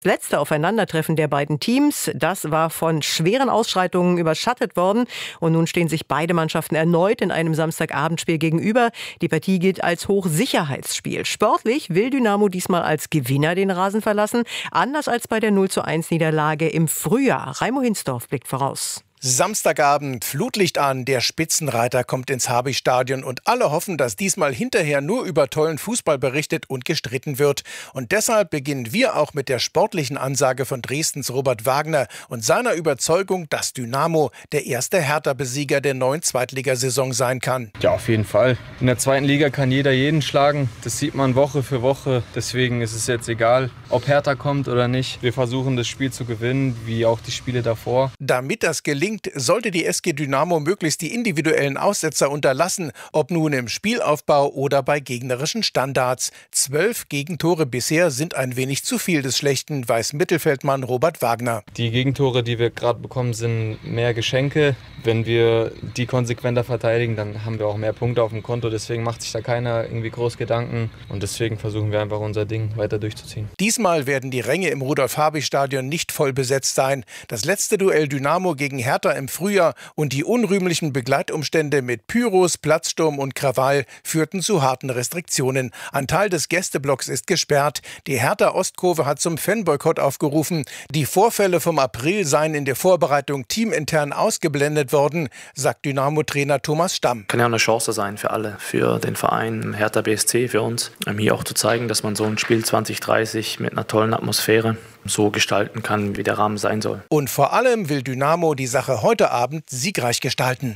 Letzte Aufeinandertreffen der beiden Teams, das war von schweren Ausschreitungen überschattet worden. Und nun stehen sich beide Mannschaften erneut in einem Samstagabendspiel gegenüber. Die Partie gilt als Hochsicherheitsspiel. Sportlich will Dynamo diesmal als Gewinner den Rasen verlassen. Anders als bei der 0:1 Niederlage im Frühjahr. Raimo Hinsdorf blickt voraus. Samstagabend, Flutlicht an, der Spitzenreiter kommt ins Habichtstadion und alle hoffen, dass diesmal hinterher nur über tollen Fußball berichtet und gestritten wird. Und deshalb beginnen wir auch mit der sportlichen Ansage von Dresdens Robert Wagner und seiner Überzeugung, dass Dynamo der erste Hertha-Besieger der neuen Zweitligasaison sein kann. Ja, auf jeden Fall. In der zweiten Liga kann jeder jeden schlagen. Das sieht man Woche für Woche. Deswegen ist es jetzt egal, ob Hertha kommt oder nicht. Wir versuchen, das Spiel zu gewinnen, wie auch die Spiele davor. Damit das gelingt, sollte die SG Dynamo möglichst die individuellen Aussetzer unterlassen, ob nun im Spielaufbau oder bei gegnerischen Standards. 12 Gegentore bisher sind ein wenig zu viel des Schlechten, weiß Mittelfeldmann Robert Wagner. Die Gegentore, die wir gerade bekommen, sind mehr Geschenke. Wenn wir die konsequenter verteidigen, dann haben wir auch mehr Punkte auf dem Konto. Deswegen macht sich da keiner irgendwie groß Gedanken. Und deswegen versuchen wir einfach unser Ding weiter durchzuziehen. Diesmal werden die Ränge im Rudolf-Habich-Stadion nicht voll besetzt sein. Das letzte Duell Dynamo gegen Hertha im Frühjahr und die unrühmlichen Begleitumstände mit Pyros, Platzsturm und Krawall führten zu harten Restriktionen. Ein Teil des Gästeblocks ist gesperrt. Die Hertha-Ostkurve hat zum Fanboykott aufgerufen. Die Vorfälle vom April seien in der Vorbereitung teamintern ausgeblendet worden, sagt Dynamo-Trainer Thomas Stamm. Kann ja eine Chance sein für alle, für den Verein, Hertha BSC, für uns, hier auch zu zeigen, dass man so ein Spiel 2030 mit einer tollen Atmosphäre so gestalten kann, wie der Rahmen sein soll. Und vor allem will Dynamo die Sache heute Abend siegreich gestalten.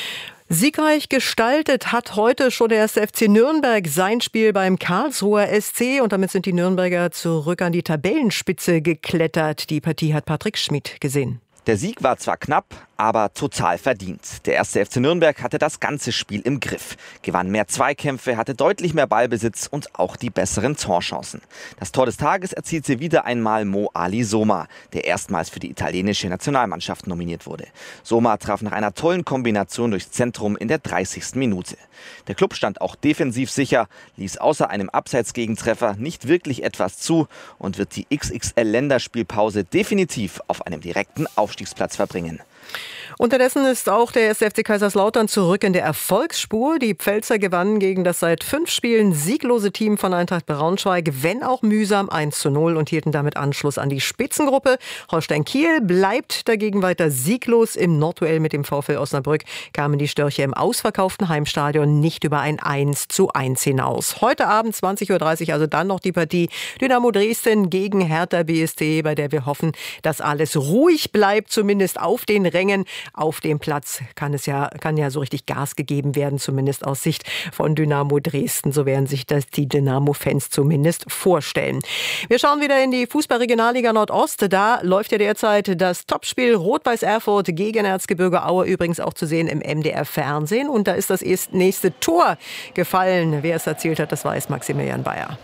Siegreich gestaltet hat heute schon der 1. FC Nürnberg sein Spiel beim Karlsruher SC. Und damit sind die Nürnberger zurück an die Tabellenspitze geklettert. Die Partie hat Patrick Schmid gesehen. Der Sieg war zwar knapp, aber total verdient. Der 1. FC Nürnberg hatte das ganze Spiel im Griff, gewann mehr Zweikämpfe, hatte deutlich mehr Ballbesitz und auch die besseren Torchancen. Das Tor des Tages erzielte wieder einmal Mo Ali Soma, der erstmals für die italienische Nationalmannschaft nominiert wurde. Soma traf nach einer tollen Kombination durchs Zentrum in der 30. Minute. Der Klub stand auch defensiv sicher, ließ außer einem Abseitsgegentreffer nicht wirklich etwas zu und wird die XXL-Länderspielpause definitiv auf einem direkten Aufstiegsplatz verbringen. Unterdessen ist auch der 1. FC Kaiserslautern zurück in der Erfolgsspur. Die Pfälzer gewannen gegen das seit 5 Spielen sieglose Team von Eintracht Braunschweig, wenn auch mühsam, 1:0 und hielten damit Anschluss an die Spitzengruppe. Holstein Kiel bleibt dagegen weiter sieglos. Im Nordduell mit dem VfL Osnabrück kamen die Störche im ausverkauften Heimstadion nicht über ein 1:1 hinaus. Heute Abend 20:30 Uhr also dann noch die Partie Dynamo Dresden gegen Hertha BSC, bei der wir hoffen, dass alles ruhig bleibt, zumindest auf den Rängen. Auf dem Platz kann ja so richtig Gas gegeben werden, zumindest aus Sicht von Dynamo Dresden. So werden sich das die Dynamo-Fans zumindest vorstellen. Wir schauen wieder in die Fußball-Regionalliga Nordost. Da läuft ja derzeit das Topspiel Rot-Weiß Erfurt gegen Erzgebirge Aue, übrigens auch zu sehen im MDR-Fernsehen. Und da ist das nächste Tor gefallen. Wer es erzielt hat, das weiß Maximilian Bayer.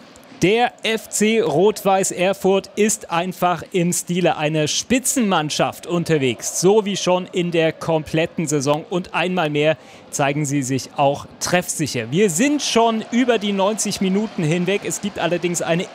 Der FC Rot-Weiß Erfurt ist einfach im Stile einer Spitzenmannschaft unterwegs, so wie schon in der kompletten Saison. Und einmal mehr zeigen sie sich auch treffsicher. Wir sind schon über die 90 Minuten hinweg. Es gibt allerdings eine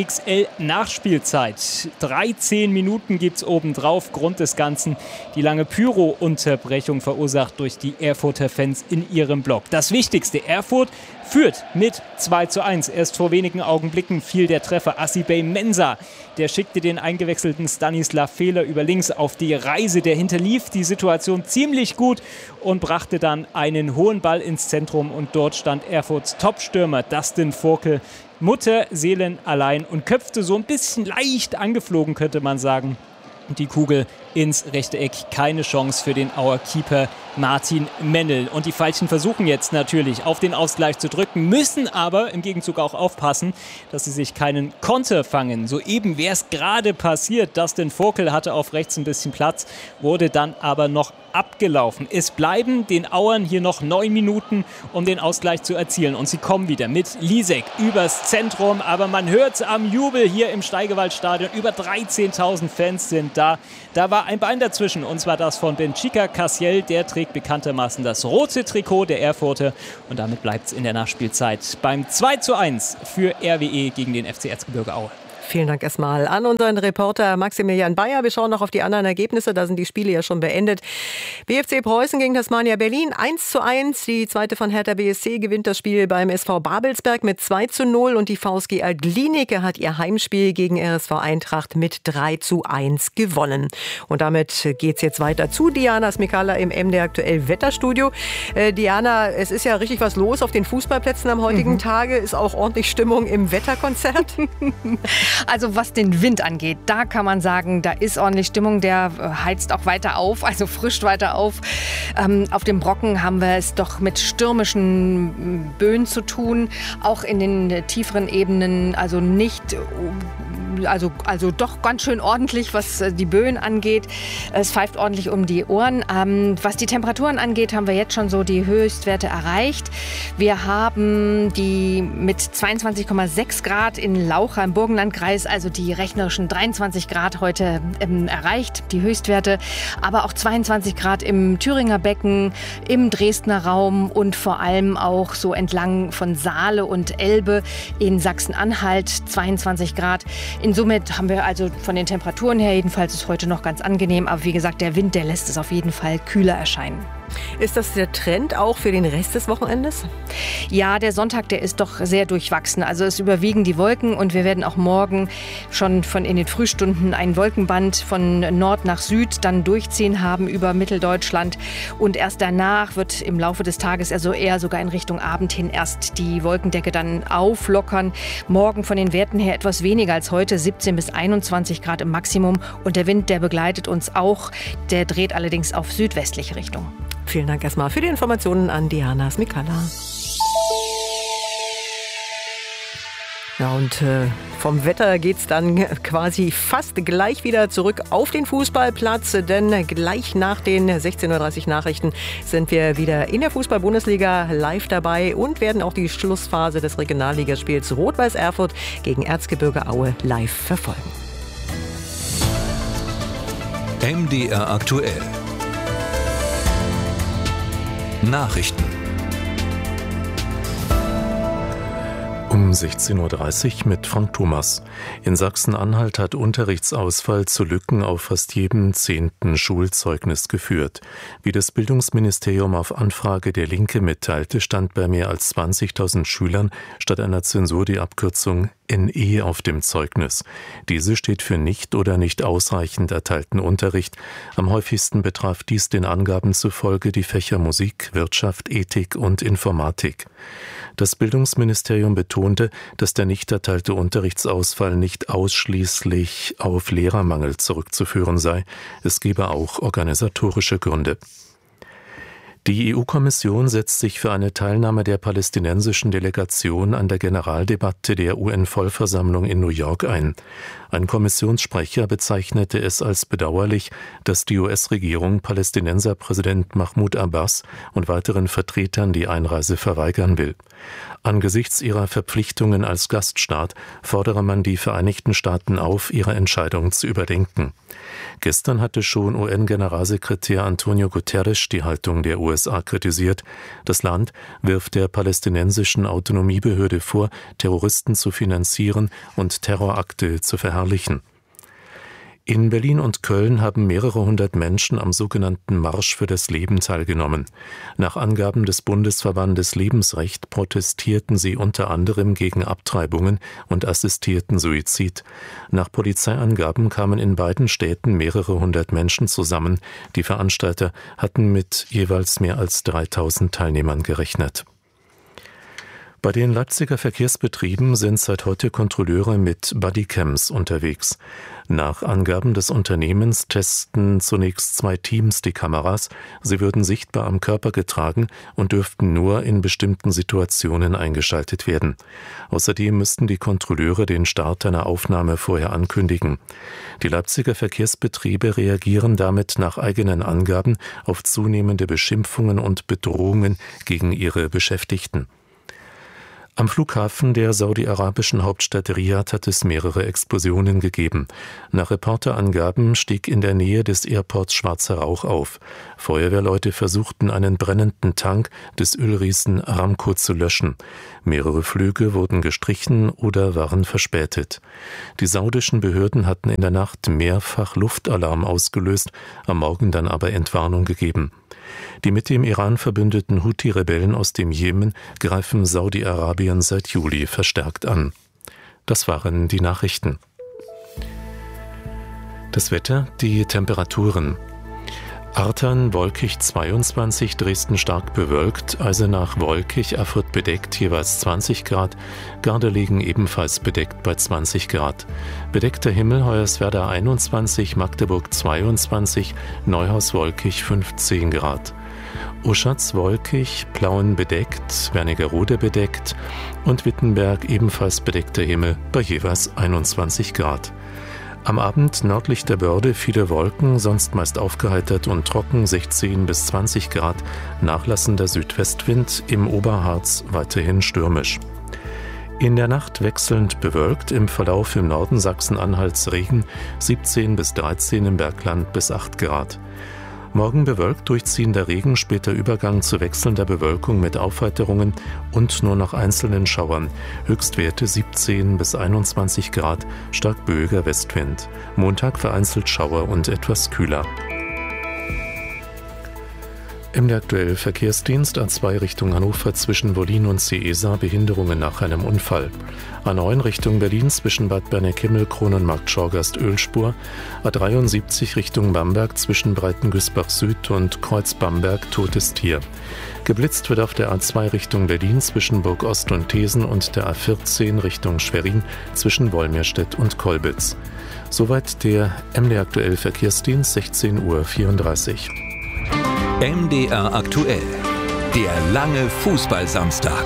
XXL-Nachspielzeit. 13 Minuten gibt es obendrauf. Grund des Ganzen die lange Pyro-Unterbrechung verursacht durch die Erfurter Fans in ihrem Block. Das Wichtigste, Erfurt führt mit 2:1. Erst vor wenigen Augenblicken fiel der Treffer. Asibey Mensah, der schickte den eingewechselten Stanislav Fehler über links auf die Reise. Der hinterlief die Situation ziemlich gut und brachte dann einen hohen Ball ins Zentrum. Und dort stand Erfurts Topstürmer Dustin Vogel mutterseelenallein und köpfte so ein bisschen leicht angeflogen, könnte man sagen, die Kugel ins rechte Eck. Keine Chance für den Auer Keeper Martin Mennel. Und die Veilchen versuchen jetzt natürlich auf den Ausgleich zu drücken, müssen aber im Gegenzug auch aufpassen, dass sie sich keinen Konter fangen. Soeben wäre es gerade passiert. Dustin Vogel hatte auf rechts ein bisschen Platz, wurde dann aber noch abgelaufen. Es bleiben den Auern hier noch 9 Minuten, um den Ausgleich zu erzielen. Und sie kommen wieder mit Lisek übers Zentrum. Aber man hört am Jubel hier im Steigewaldstadion. Über 13.000 Fans sind da. Da war ein Bein dazwischen, und zwar das von Benchika Cassiel. Der trägt bekanntermaßen das rote Trikot der Erfurter. Und damit bleibt es in der Nachspielzeit beim 2:1 für RWE gegen den FC Erzgebirge Aue. Vielen Dank erstmal an unseren Reporter Maximilian Bayer. Wir schauen noch auf die anderen Ergebnisse. Da sind die Spiele ja schon beendet. BFC Preußen gegen Tasmania Berlin 1:1. Die zweite von Hertha BSC gewinnt das Spiel beim SV Babelsberg mit 2:0. Und die VSG Alt-Glienicke hat ihr Heimspiel gegen RSV Eintracht mit 3:1 gewonnen. Und damit geht's jetzt weiter zu Diana Smikala im MDR Aktuell Wetterstudio. Diana, es ist ja richtig was los auf den Fußballplätzen am heutigen Tage. Ist auch ordentlich Stimmung im Wetterkonzert. Also was den Wind angeht, da kann man sagen, da ist ordentlich Stimmung. Der heizt auch weiter auf, also frischt weiter auf. Auf dem Brocken haben wir es doch mit stürmischen Böen zu tun. Auch in den tieferen Ebenen, also nicht... Also doch ganz schön ordentlich, was die Böen angeht. Es pfeift ordentlich um die Ohren. Was die Temperaturen angeht, haben wir jetzt schon so die Höchstwerte erreicht. Wir haben die mit 22,6 Grad in Laucha im Burgenlandkreis, also die rechnerischen 23 Grad heute erreicht, die Höchstwerte. Aber auch 22 Grad im Thüringer Becken, im Dresdner Raum und vor allem auch so entlang von Saale und Elbe in Sachsen-Anhalt 22 Grad. Somit haben wir also von den Temperaturen her jedenfalls ist heute noch ganz angenehm. Aber wie gesagt, der Wind, der lässt es auf jeden Fall kühler erscheinen. Ist das der Trend auch für den Rest des Wochenendes? Ja, der Sonntag, der ist doch sehr durchwachsen. Also es überwiegen die Wolken und wir werden auch morgen schon in den Frühstunden ein Wolkenband von Nord nach Süd dann durchziehen haben über Mitteldeutschland. Und erst danach wird im Laufe des Tages, also eher sogar in Richtung Abend hin, erst die Wolkendecke dann auflockern. Morgen von den Werten her etwas weniger als heute, 17 bis 21 Grad im Maximum. Und der Wind, der begleitet uns auch. Der dreht allerdings auf südwestliche Richtung. Vielen Dank erstmal für die Informationen an Diana Smikala. Ja, und vom Wetter geht's dann quasi fast gleich wieder zurück auf den Fußballplatz, denn gleich nach den 16:30 Uhr Nachrichten sind wir wieder in der Fußball-Bundesliga live dabei und werden auch die Schlussphase des Regionalligaspiels Rot-Weiß Erfurt gegen Erzgebirge Aue live verfolgen. MDR aktuell. Nachrichten. Um 16:30 Uhr mit Frank Thomas. In Sachsen-Anhalt hat Unterrichtsausfall zu Lücken auf fast jedem 10. Schulzeugnis geführt. Wie das Bildungsministerium auf Anfrage der Linke mitteilte, stand bei mehr als 20.000 Schülern statt einer Zensur die Abkürzung NE auf dem Zeugnis. Diese steht für nicht oder nicht ausreichend erteilten Unterricht. Am häufigsten betraf dies den Angaben zufolge die Fächer Musik, Wirtschaft, Ethik und Informatik. Das Bildungsministerium betonte, dass der nicht erteilte Unterrichtsausfall nicht ausschließlich auf Lehrermangel zurückzuführen sei. Es gebe auch organisatorische Gründe. Die EU-Kommission setzt sich für eine Teilnahme der palästinensischen Delegation an der Generaldebatte der UN-Vollversammlung in New York ein. Ein Kommissionssprecher bezeichnete es als bedauerlich, dass die US-Regierung Palästinenserpräsident Mahmoud Abbas und weiteren Vertretern die Einreise verweigern will. Angesichts ihrer Verpflichtungen als Gaststaat fordere man die Vereinigten Staaten auf, ihre Entscheidung zu überdenken. Gestern hatte schon UN-Generalsekretär Antonio Guterres die Haltung der USA kritisiert. Das Land wirft der palästinensischen Autonomiebehörde vor, Terroristen zu finanzieren und Terrorakte zu verherrlichen. In Berlin und Köln haben mehrere hundert Menschen am sogenannten Marsch für das Leben teilgenommen. Nach Angaben des Bundesverbandes Lebensrecht protestierten sie unter anderem gegen Abtreibungen und assistierten Suizid. Nach Polizeiangaben kamen in beiden Städten mehrere hundert Menschen zusammen. Die Veranstalter hatten mit jeweils mehr als 3.000 Teilnehmern gerechnet. Bei den Leipziger Verkehrsbetrieben sind seit heute Kontrolleure mit Bodycams unterwegs. Nach Angaben des Unternehmens testen zunächst 2 Teams die Kameras. Sie würden sichtbar am Körper getragen und dürften nur in bestimmten Situationen eingeschaltet werden. Außerdem müssten die Kontrolleure den Start einer Aufnahme vorher ankündigen. Die Leipziger Verkehrsbetriebe reagieren damit nach eigenen Angaben auf zunehmende Beschimpfungen und Bedrohungen gegen ihre Beschäftigten. Am Flughafen der saudi-arabischen Hauptstadt Riad hat es mehrere Explosionen gegeben. Nach Reporterangaben stieg in der Nähe des Airports schwarzer Rauch auf. Feuerwehrleute versuchten, einen brennenden Tank des Ölriesen Aramco zu löschen. Mehrere Flüge wurden gestrichen oder waren verspätet. Die saudischen Behörden hatten in der Nacht mehrfach Luftalarm ausgelöst, am Morgen dann aber Entwarnung gegeben. Die mit dem Iran verbündeten Houthi-Rebellen aus dem Jemen greifen Saudi-Arabien seit Juli verstärkt an. Das waren die Nachrichten. Das Wetter, die Temperaturen. Artern wolkig 22, Dresden stark bewölkt, Eisenach wolkig, Erfurt bedeckt, jeweils 20 Grad, Gardelegen ebenfalls bedeckt bei 20 Grad. Bedeckter Himmel, Hoyerswerda 21, Magdeburg 22, Neuhaus wolkig 15 Grad. Oschatz wolkig, Plauen bedeckt, Wernigerode bedeckt und Wittenberg ebenfalls bedeckter Himmel bei jeweils 21 Grad. Am Abend nördlich der Börde viele Wolken, sonst meist aufgeheitert und trocken, 16 bis 20 Grad, nachlassender Südwestwind, im Oberharz weiterhin stürmisch. In der Nacht wechselnd bewölkt, im Verlauf im Norden Sachsen-Anhalts Regen, 17 bis 13 im Bergland bis 8 Grad. Morgen bewölkt, durchziehender Regen, später Übergang zu wechselnder Bewölkung mit Aufheiterungen und nur noch einzelnen Schauern. Höchstwerte 17 bis 21 Grad, stark böiger Westwind. Montag vereinzelt Schauer und etwas kühler. Im aktuellen Verkehrsdienst A2 Richtung Hannover zwischen Wollin und Seesa Behinderungen nach einem Unfall. A9 Richtung Berlin zwischen Bad Berneck-Himmel, Kronenmarkt, Schorgast, Ölspur. A73 Richtung Bamberg zwischen Breitengüßbach Süd und Kreuz Bamberg, totes Tier. Geblitzt wird auf der A2 Richtung Berlin zwischen Burg Ost und Thesen und der A14 Richtung Schwerin zwischen Wolmirstedt und Kolbitz. Soweit der MDR aktuell Verkehrsdienst, 16:34 Uhr. MDR aktuell. Der lange Fußballsamstag.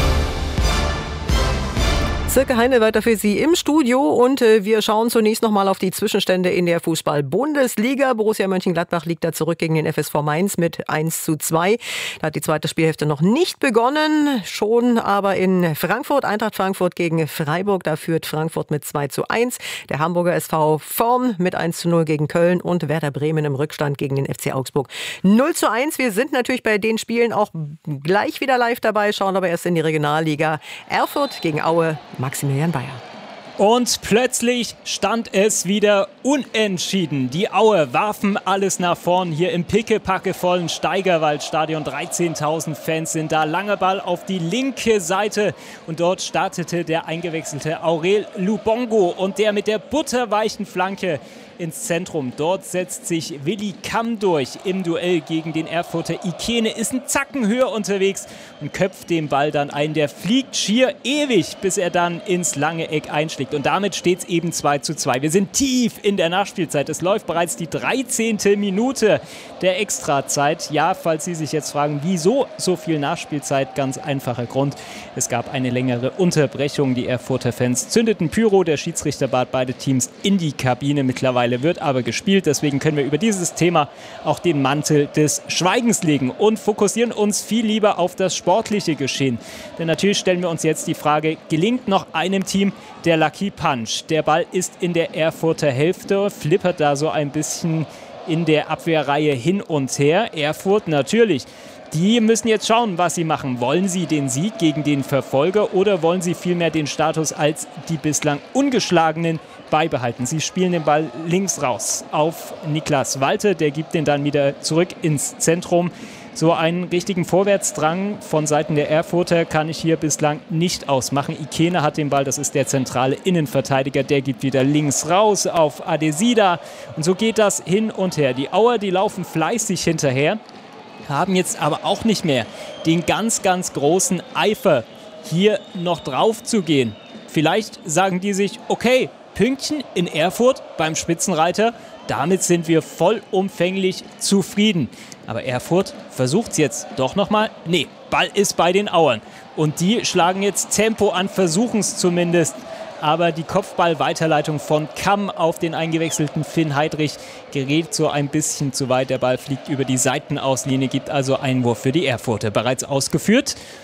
Silke Heine weiter für Sie im Studio und wir schauen zunächst nochmal auf die Zwischenstände in der Fußball-Bundesliga. Borussia Mönchengladbach liegt da zurück gegen den FSV Mainz mit 1:2. Da hat die zweite Spielhälfte noch nicht begonnen, schon aber in Frankfurt, Eintracht Frankfurt gegen Freiburg, da führt Frankfurt mit 2:1. Der Hamburger SV Vorm mit 1:0 gegen Köln und Werder Bremen im Rückstand gegen den FC Augsburg 0:1. Wir sind natürlich bei den Spielen auch gleich wieder live dabei, schauen aber erst in die Regionalliga. Erfurt gegen Aue, Maximilian Bayer. Und plötzlich stand es wieder unentschieden. Die Aue warfen alles nach vorn hier im pickepackevollen Steigerwaldstadion. 13.000 Fans sind da. Langer Ball auf die linke Seite. Und dort startete der eingewechselte Aurel Lubongo. Und der mit der butterweichen Flanke ins Zentrum. Dort setzt sich Willi Kamm durch im Duell gegen den Erfurter Ikene, ist einen Zacken höher unterwegs und köpft den Ball dann ein. Der fliegt schier ewig, bis er dann ins lange Eck einschlägt. Und damit steht es eben 2:2. Wir sind tief in der Nachspielzeit. Es läuft bereits die 13. Minute der Extrazeit. Ja, falls Sie sich jetzt fragen, wieso so viel Nachspielzeit? Ganz einfacher Grund. Es gab eine längere Unterbrechung. Die Erfurter Fans zündeten Pyro. Der Schiedsrichter bat beide Teams in die Kabine. Mittlerweile wird aber gespielt. Deswegen können wir über dieses Thema auch den Mantel des Schweigens legen und fokussieren uns viel lieber auf das sportliche Geschehen. Denn natürlich stellen wir uns jetzt die Frage, gelingt noch einem Team der Lucky Punch? Der Ball ist in der Erfurter Hälfte, flippert da so ein bisschen in der Abwehrreihe hin und her. Erfurt natürlich. Die müssen jetzt schauen, was sie machen. Wollen sie den Sieg gegen den Verfolger oder wollen sie vielmehr den Status als die bislang Ungeschlagenen beibehalten? Sie spielen den Ball links raus auf Niklas Walter. Der gibt den dann wieder zurück ins Zentrum. So einen richtigen Vorwärtsdrang von Seiten der Erfurter kann ich hier bislang nicht ausmachen. Ikene hat den Ball, das ist der zentrale Innenverteidiger. Der gibt wieder links raus auf Adesida. Und so geht das hin und her. Die Auer, die laufen fleißig hinterher, haben jetzt aber auch nicht mehr den ganz, ganz großen Eifer, hier noch drauf zu gehen. Vielleicht sagen die sich, okay, Pünktchen in Erfurt beim Spitzenreiter, damit sind wir vollumfänglich zufrieden. Aber Erfurt versucht es jetzt doch nochmal. Nee, Ball ist bei den Auern. Und die schlagen jetzt Tempo an, versuchen es zumindest. Aber die Kopfball-Weiterleitung von Kamm auf den eingewechselten Finn Heidrich gerät so ein bisschen zu weit. Der Ball fliegt über die Seitenauslinie, gibt also Einwurf für die Erfurter. Bereits ausgeführt.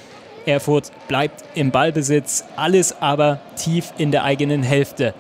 Erfurt bleibt im Ballbesitz, alles aber tief in der eigenen Hälfte,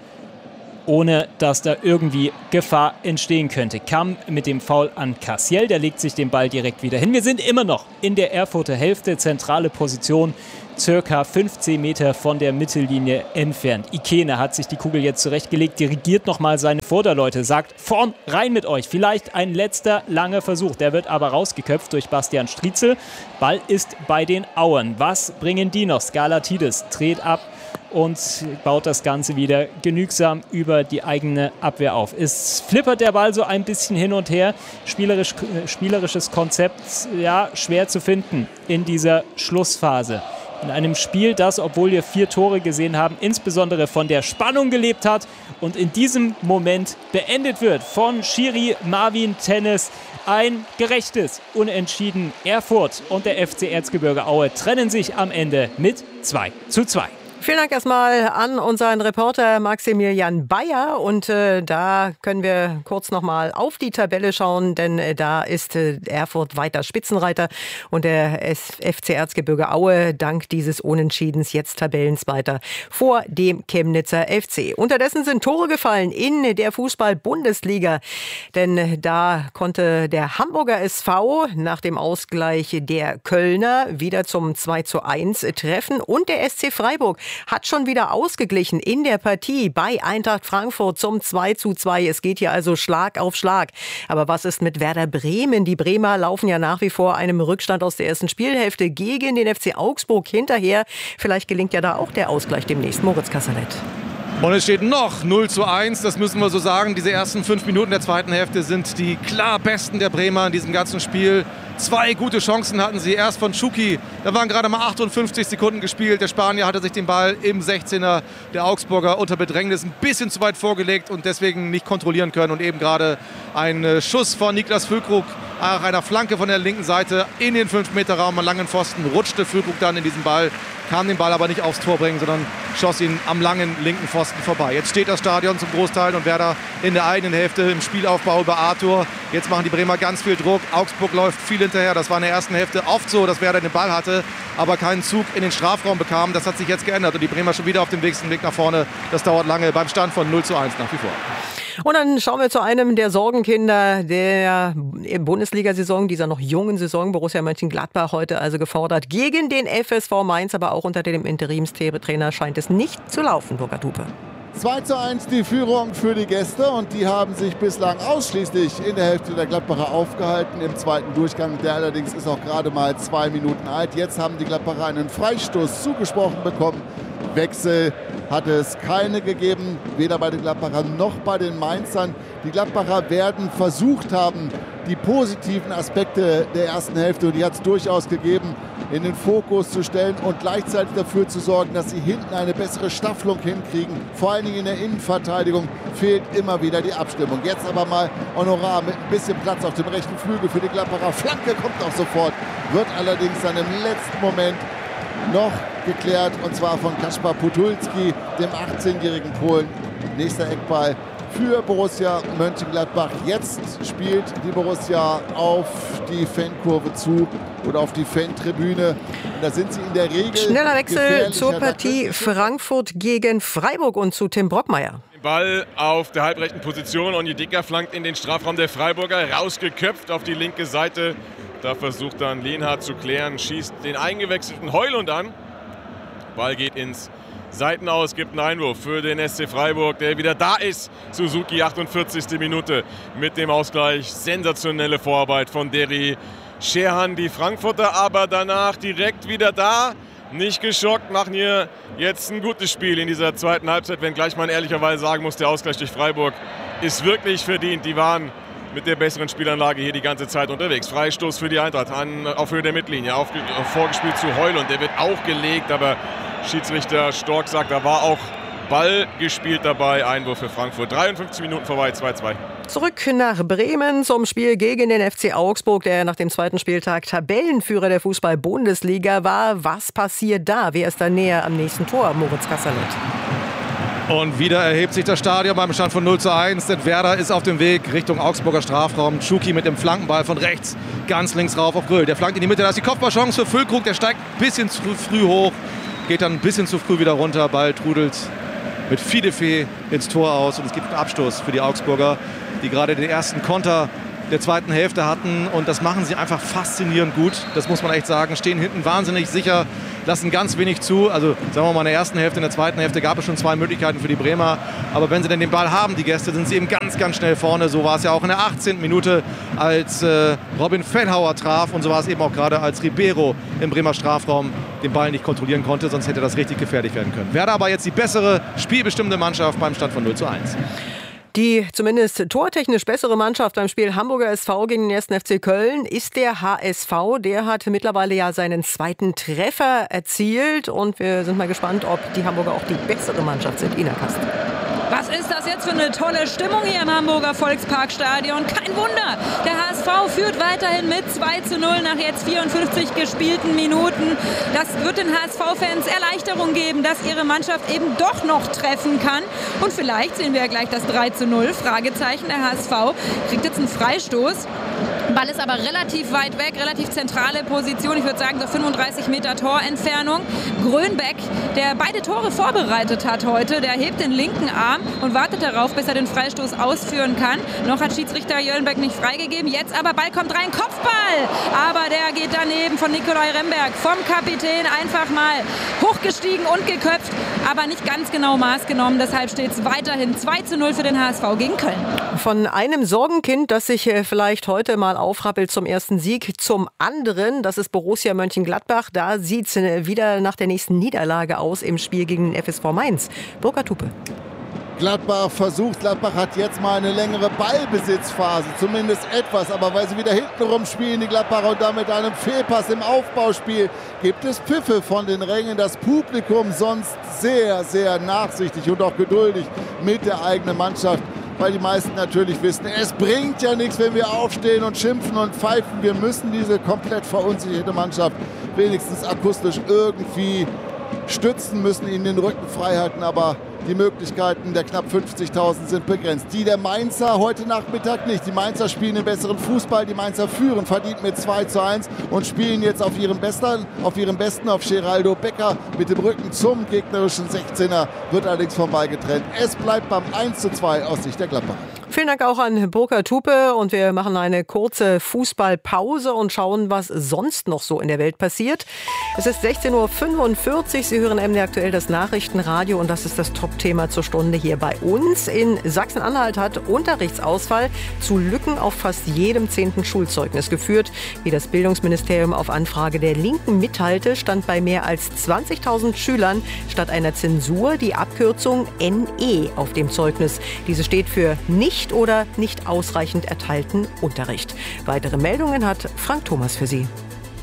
ohne dass da irgendwie Gefahr entstehen könnte. Kamm mit dem Foul an Cassiel, der legt sich den Ball direkt wieder hin. Wir sind immer noch in der Erfurter Hälfte, zentrale Position, circa 15 Meter von der Mittellinie entfernt. Ikene hat sich die Kugel jetzt zurechtgelegt, dirigiert nochmal seine Vorderleute, sagt, vorn rein mit euch. Vielleicht ein letzter langer Versuch, der wird aber rausgeköpft durch Bastian Striezel. Ball ist bei den Auern. Was bringen die noch? Skarlatidis dreht ab und baut das Ganze wieder genügsam über die eigene Abwehr auf. Es flippert der Ball so ein bisschen hin und her. Spielerisches Konzept, ja, schwer zu finden in dieser Schlussphase. In einem Spiel, das, obwohl wir 4 Tore gesehen haben, insbesondere von der Spannung gelebt hat und in diesem Moment beendet wird von Schiri Marvin Tennis. Ein gerechtes Unentschieden. Erfurt und der FC Erzgebirge Aue trennen sich am Ende mit 2:2. Vielen Dank erstmal an unseren Reporter Maximilian Bayer. Und da können wir kurz nochmal auf die Tabelle schauen, denn da ist Erfurt weiter Spitzenreiter und der FC Erzgebirge Aue dank dieses Unentschiedens jetzt Tabellenzweiter vor dem Chemnitzer FC. Unterdessen sind Tore gefallen in der Fußball-Bundesliga, denn da konnte der Hamburger SV nach dem Ausgleich der Kölner wieder zum 2:1 treffen und der SC Freiburg hat schon wieder ausgeglichen in der Partie bei Eintracht Frankfurt zum 2:2. Es geht hier also Schlag auf Schlag. Aber was ist mit Werder Bremen? Die Bremer laufen ja nach wie vor einem Rückstand aus der ersten Spielhälfte gegen den FC Augsburg hinterher. Vielleicht gelingt ja da auch der Ausgleich demnächst. Moritz Kasserlet. Und es steht noch 0:1, das müssen wir so sagen. Diese ersten 5 Minuten der zweiten Hälfte sind die klar besten der Bremer in diesem ganzen Spiel. 2 gute Chancen hatten sie. Erst von Schuki, da waren gerade mal 58 Sekunden gespielt. Der Spanier hatte sich den Ball im 16er der Augsburger unter Bedrängnis ein bisschen zu weit vorgelegt und deswegen nicht kontrollieren können. Und eben gerade ein Schuss von Niklas Füllkrug nach einer Flanke von der linken Seite in den 5-Meter-Raum am langen Pfosten, rutschte Füllkrug dann in diesen Ball, kann den Ball aber nicht aufs Tor bringen, sondern schoss ihn am langen linken Pfosten vorbei. Jetzt steht das Stadion zum Großteil und Werder in der eigenen Hälfte im Spielaufbau über Arthur. Jetzt machen die Bremer ganz viel Druck. Augsburg läuft viel hinterher. Das war in der ersten Hälfte oft so, dass Werder den Ball hatte, aber keinen Zug in den Strafraum bekam. Das hat sich jetzt geändert und die Bremer schon wieder auf dem Weg nach vorne. Das dauert lange beim Stand von 0:1 nach wie vor. Und dann schauen wir zu einem der Sorgenkinder der Bundesliga-Saison, dieser noch jungen Saison. Borussia Mönchengladbach heute also gefordert gegen den FSV Mainz, aber auch unter dem Interimstrainer scheint es nicht zu laufen, Burkhard Hupe. 2:1 die Führung für die Gäste und die haben sich bislang ausschließlich in der Hälfte der Gladbacher aufgehalten. Im zweiten Durchgang, der allerdings ist auch gerade mal 2 Minuten alt. Jetzt haben die Gladbacher einen Freistoß zugesprochen bekommen. Wechsel hat es keine gegeben, weder bei den Gladbachern noch bei den Mainzern. Die Gladbacher werden versucht haben, die positiven Aspekte der ersten Hälfte, und die hat es durchaus gegeben, in den Fokus zu stellen und gleichzeitig dafür zu sorgen, dass sie hinten eine bessere Staffelung hinkriegen. Vor allen Dingen in der Innenverteidigung fehlt immer wieder die Abstimmung. Jetzt aber mal Honorar mit ein bisschen Platz auf dem rechten Flügel für die Gladbacher. Flanke kommt auch sofort, wird allerdings dann im letzten Moment noch geklärt, und zwar von Kaspar Podolski, dem 18-jährigen Polen. Nächster Eckball für Borussia Mönchengladbach. Jetzt spielt die Borussia auf die Fankurve zu oder auf die Fantribüne. Und da sind sie in der Regel. Schneller Wechsel zur Partie Frankfurt gegen Freiburg und zu Tim Brockmeier. Ball auf der halbrechten Position. Onyedika flankt in den Strafraum der Freiburger, rausgeköpft auf die linke Seite. Da versucht dann Lienhardt zu klären, schießt den eingewechselten Heulund an. Ball geht ins Seitenaus, gibt einen Einwurf für den SC Freiburg, der wieder da ist. Suzuki, 48. Minute mit dem Ausgleich. Sensationelle Vorarbeit von Deri Scherhan. Die Frankfurter aber danach direkt wieder da. Nicht geschockt, machen hier jetzt ein gutes Spiel in dieser zweiten Halbzeit. Wenngleich man ehrlicherweise sagen muss, der Ausgleich durch Freiburg ist wirklich verdient. Die waren mit der besseren Spielanlage hier die ganze Zeit unterwegs. Freistoß für die Eintracht auf Höhe der Mittellinie. Vorgespielt zu Heulund, der wird auch gelegt, aber Schiedsrichter Stork sagt, da war auch Ball gespielt dabei. Einwurf für Frankfurt. 53 Minuten vorbei, 2:2. Zurück nach Bremen zum Spiel gegen den FC Augsburg, der nach dem zweiten Spieltag Tabellenführer der Fußball-Bundesliga war. Was passiert da? Wer ist da näher am nächsten Tor? Moritz Kasserlet. Und wieder erhebt sich das Stadion beim Stand von 0:1, denn Werder ist auf dem Weg Richtung Augsburger Strafraum. Schuki mit dem Flankenball von rechts, ganz links rauf auf Gröll. Der flankt in die Mitte, da ist die Kopfballchance für Füllkrug, der steigt ein bisschen zu früh hoch, geht dann ein bisschen zu früh wieder runter, Ball trudelt mit Fidefee ins Tor aus und es gibt einen Abstoß für die Augsburger, die gerade den ersten Konter der zweiten Hälfte hatten und das machen sie einfach faszinierend gut, das muss man echt sagen, stehen hinten wahnsinnig sicher, lassen ganz wenig zu, also sagen wir mal in der ersten Hälfte, in der zweiten Hälfte gab es schon 2 Möglichkeiten für die Bremer, aber wenn sie denn den Ball haben, die Gäste, sind sie eben ganz, ganz schnell vorne, so war es ja auch in der 18. Minute, als Robin Fellhauer traf und so war es eben auch gerade, als Ribeiro im Bremer Strafraum den Ball nicht kontrollieren konnte, sonst hätte das richtig gefährlich werden können. Werder aber jetzt die bessere, spielbestimmende Mannschaft beim Stand von 0:1. Die zumindest tortechnisch bessere Mannschaft beim Spiel Hamburger SV gegen den 1. FC Köln ist der HSV. Der hat mittlerweile ja seinen 2. Treffer erzielt. Und wir sind mal gespannt, ob die Hamburger auch die bessere Mannschaft sind. Ina Kast. Was ist das jetzt für eine tolle Stimmung hier im Hamburger Volksparkstadion? Kein Wunder, der HSV führt weiterhin mit 2:0 nach jetzt 54 gespielten Minuten. Das wird den HSV-Fans Erleichterung geben, dass ihre Mannschaft eben doch noch treffen kann. Und vielleicht sehen wir ja gleich das 3:0. Fragezeichen, der HSV kriegt jetzt einen Freistoß. Ball ist aber relativ weit weg, relativ zentrale Position. Ich würde sagen, so 35 Meter Torentfernung. Grönbeck, der beide Tore vorbereitet hat heute, der hebt den linken Arm und wartet darauf, bis er den Freistoß ausführen kann. Noch hat Schiedsrichter Jöllenbeck nicht freigegeben. Jetzt aber Ball kommt rein, Kopfball! Aber der geht daneben von Nikolai Remberg, vom Kapitän einfach mal hochgestiegen und geköpft, aber nicht ganz genau Maß genommen. Deshalb steht es weiterhin 2:0 für den HSV gegen Köln. Von einem Sorgenkind, das sich vielleicht heute mal aufrappelt zum ersten Sieg, zum anderen, das ist Borussia Mönchengladbach. Da sieht es wieder nach der nächsten Niederlage aus im Spiel gegen den FSV Mainz. Burkhard Hupe. Gladbach versucht, Gladbach hat jetzt mal eine längere Ballbesitzphase, zumindest etwas, aber weil sie wieder hintenrum spielen, die Gladbacher, und damit einem Fehlpass im Aufbauspiel, gibt es Pfiffe von den Rängen. Das Publikum sonst sehr, sehr nachsichtig und auch geduldig mit der eigenen Mannschaft, weil die meisten natürlich wissen, es bringt ja nichts, wenn wir aufstehen und schimpfen und pfeifen. Wir müssen diese komplett verunsicherte Mannschaft wenigstens akustisch irgendwie stützen, müssen ihnen den Rücken frei halten, aber die Möglichkeiten der knapp 50.000 sind begrenzt. Die der Mainzer heute Nachmittag nicht. Die Mainzer spielen den besseren Fußball. Die Mainzer führen verdient mit 2:1 und spielen jetzt auf ihrem Besten, auf Geraldo Becker mit dem Rücken zum gegnerischen 16er, wird allerdings vom Ball getrennt. Es bleibt beim 1:2 aus Sicht der Gladbacher. Vielen Dank auch an Burkhard Hupe und wir machen eine kurze Fußballpause und schauen, was sonst noch so in der Welt passiert. Es ist 16:45 Uhr. Sie hören MDR aktuell das Nachrichtenradio und das ist das Top-Thema zur Stunde hier bei uns. In Sachsen-Anhalt hat Unterrichtsausfall zu Lücken auf fast jedem 10. Schulzeugnis geführt. Wie das Bildungsministerium auf Anfrage der Linken mitteilte, stand bei mehr als 20.000 Schülern statt einer Zensur die Abkürzung NE auf dem Zeugnis. Diese steht für nicht oder nicht ausreichend erteilten Unterricht. Weitere Meldungen hat Frank Thomas für Sie.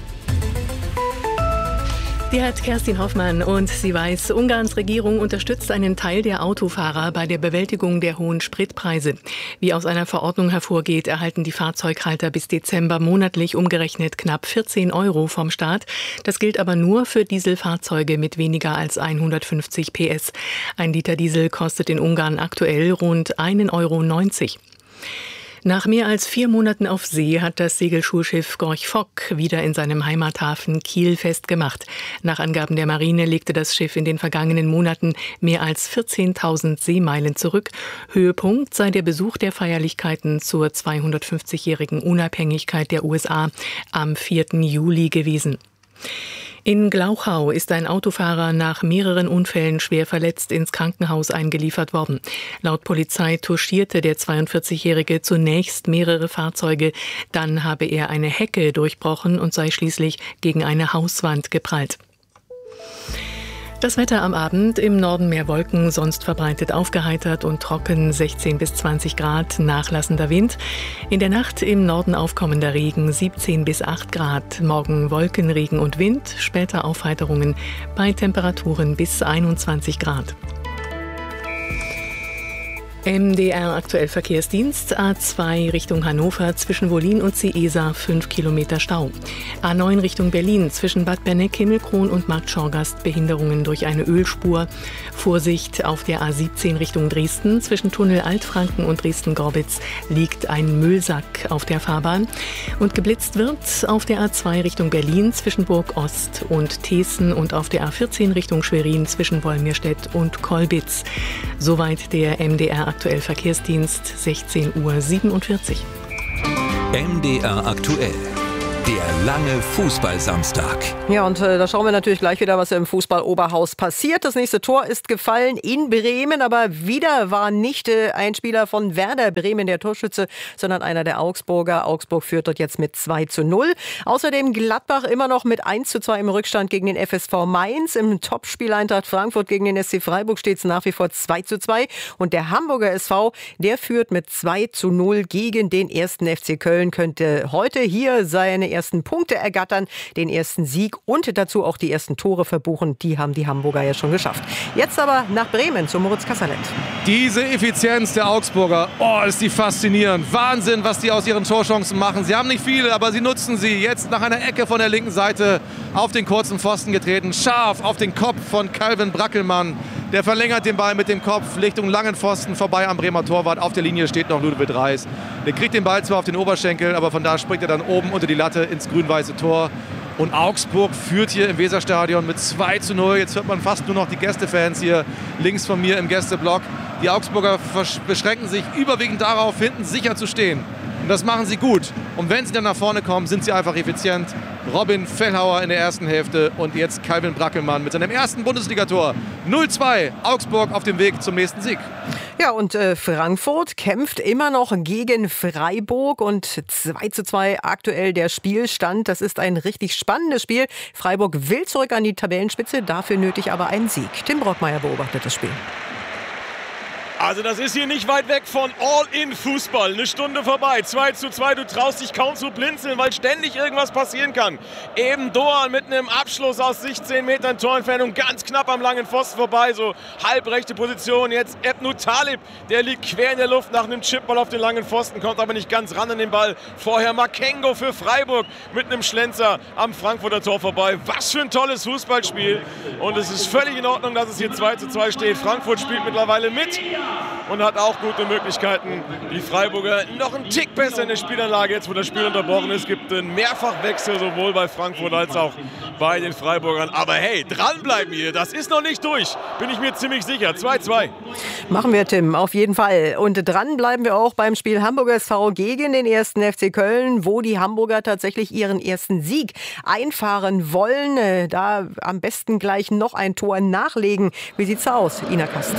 Die hat Kerstin Hoffmann und sie weiß, Ungarns Regierung unterstützt einen Teil der Autofahrer bei der Bewältigung der hohen Spritpreise. Wie aus einer Verordnung hervorgeht, erhalten die Fahrzeughalter bis Dezember monatlich umgerechnet knapp 14 € vom Staat. Das gilt aber nur für Dieselfahrzeuge mit weniger als 150 PS. Ein Liter Diesel kostet in Ungarn aktuell rund 1,90 €. Nach mehr als 4 Monaten auf See hat das Segelschulschiff Gorch Fock wieder in seinem Heimathafen Kiel festgemacht. Nach Angaben der Marine legte das Schiff in den vergangenen Monaten mehr als 14.000 Seemeilen zurück. Höhepunkt sei der Besuch der Feierlichkeiten zur 250-jährigen Unabhängigkeit der USA am 4. Juli gewesen. In Glauchau ist ein Autofahrer nach mehreren Unfällen schwer verletzt ins Krankenhaus eingeliefert worden. Laut Polizei touchierte der 42-Jährige zunächst mehrere Fahrzeuge. Dann habe er eine Hecke durchbrochen und sei schließlich gegen eine Hauswand geprallt. Das Wetter am Abend: im Norden mehr Wolken, sonst verbreitet aufgeheitert und trocken, 16 bis 20 Grad, nachlassender Wind. In der Nacht im Norden aufkommender Regen, 17 bis 8 Grad. Morgen Wolken, Regen und Wind, später Aufheiterungen bei Temperaturen bis 21 Grad. MDR aktuell Verkehrsdienst. A2 Richtung Hannover zwischen Wollin und Ciesa 5 Kilometer Stau. A9 Richtung Berlin zwischen Bad Berneck, Himmelkron und Markt Schorgast Behinderungen durch eine Ölspur. Vorsicht auf der A17 Richtung Dresden zwischen Tunnel Altfranken und Dresden-Gorbitz liegt ein Müllsack auf der Fahrbahn. Und geblitzt wird auf der A2 Richtung Berlin zwischen Burg Ost und Thesen und auf der A14 Richtung Schwerin zwischen Wolmirstedt und Kolbitz. Soweit der MDR aktuell Verkehrsdienst, 16:47 Uhr. MDR aktuell. Der lange Fußballsamstag. Ja, und da schauen wir natürlich gleich wieder, was im Fußball-Oberhaus passiert. Das nächste Tor ist gefallen in Bremen, aber wieder war nicht ein Spieler von Werder Bremen der Torschütze, sondern einer der Augsburger. Augsburg führt dort jetzt mit 2:0. Außerdem Gladbach immer noch mit 1:2 im Rückstand gegen den FSV Mainz. Im Topspiel Eintracht Frankfurt gegen den SC Freiburg steht es nach wie vor 2:2. Und der Hamburger SV, der führt mit 2:0 gegen den 1. FC Köln. Könnte heute hier seine ersten Punkte ergattern, den ersten Sieg und dazu auch die ersten Tore verbuchen. Die haben die Hamburger ja schon geschafft. Jetzt aber nach Bremen zu Moritz Kasserlet. Diese Effizienz der Augsburger, ist die faszinierend. Wahnsinn, was die aus ihren Torchancen machen. Sie haben nicht viele, aber sie nutzen sie. Jetzt nach einer Ecke von der linken Seite auf den kurzen Pfosten getreten. Scharf auf den Kopf von Calvin Brackelmann. Der verlängert den Ball mit dem Kopf Richtung langen Pfosten vorbei am Bremer Torwart. Auf der Linie steht noch Ludovic Reis. Der kriegt den Ball zwar auf den Oberschenkel, aber von da springt er dann oben unter die Latte ins grün-weiße Tor. Und Augsburg führt hier im Weserstadion mit 2:0. Jetzt hört man fast nur noch die Gästefans hier links von mir im Gästeblock. Die Augsburger beschränken sich überwiegend darauf, hinten sicher zu stehen. Und das machen sie gut. Und wenn sie dann nach vorne kommen, sind sie einfach effizient. Robin Fellhauer in der ersten Hälfte und jetzt Calvin Brackelmann mit seinem ersten Bundesligator. 0:2, Augsburg auf dem Weg zum nächsten Sieg. Ja, und Frankfurt kämpft immer noch gegen Freiburg und 2:2 aktuell der Spielstand. Das ist ein richtig spannendes Spiel. Freiburg will zurück an die Tabellenspitze, dafür nötig aber einen Sieg. Tim Brockmeier beobachtet das Spiel. Also das ist hier nicht weit weg von All-in-Fußball. Eine Stunde vorbei, 2:2. Du traust dich kaum zu blinzeln, weil ständig irgendwas passieren kann. Eben Doan mit einem Abschluss aus 16 Metern Torentfernung, ganz knapp am langen Pfosten vorbei. So halbrechte Position. Jetzt Ebnu Talib, der liegt quer in der Luft nach einem Chipball auf den langen Pfosten, kommt aber nicht ganz ran an den Ball. Vorher Makengo für Freiburg mit einem Schlenzer am Frankfurter Tor vorbei. Was für ein tolles Fußballspiel. Und es ist völlig in Ordnung, dass es hier 2:2 steht. Frankfurt spielt mittlerweile mit und hat auch gute Möglichkeiten. Die Freiburger noch einen Tick besser in der Spielanlage, jetzt wo das Spiel unterbrochen ist. Es gibt einen Mehrfachwechsel sowohl bei Frankfurt als auch bei den Freiburgern. Aber hey, dranbleiben hier, das ist noch nicht durch, bin ich mir ziemlich sicher. 2:2. Machen wir, Tim, auf jeden Fall. Und dran bleiben wir auch beim Spiel Hamburger SV gegen den 1. FC Köln, wo die Hamburger tatsächlich ihren ersten Sieg einfahren wollen. Da am besten gleich noch ein Tor nachlegen. Wie sieht's aus, Ina Kast?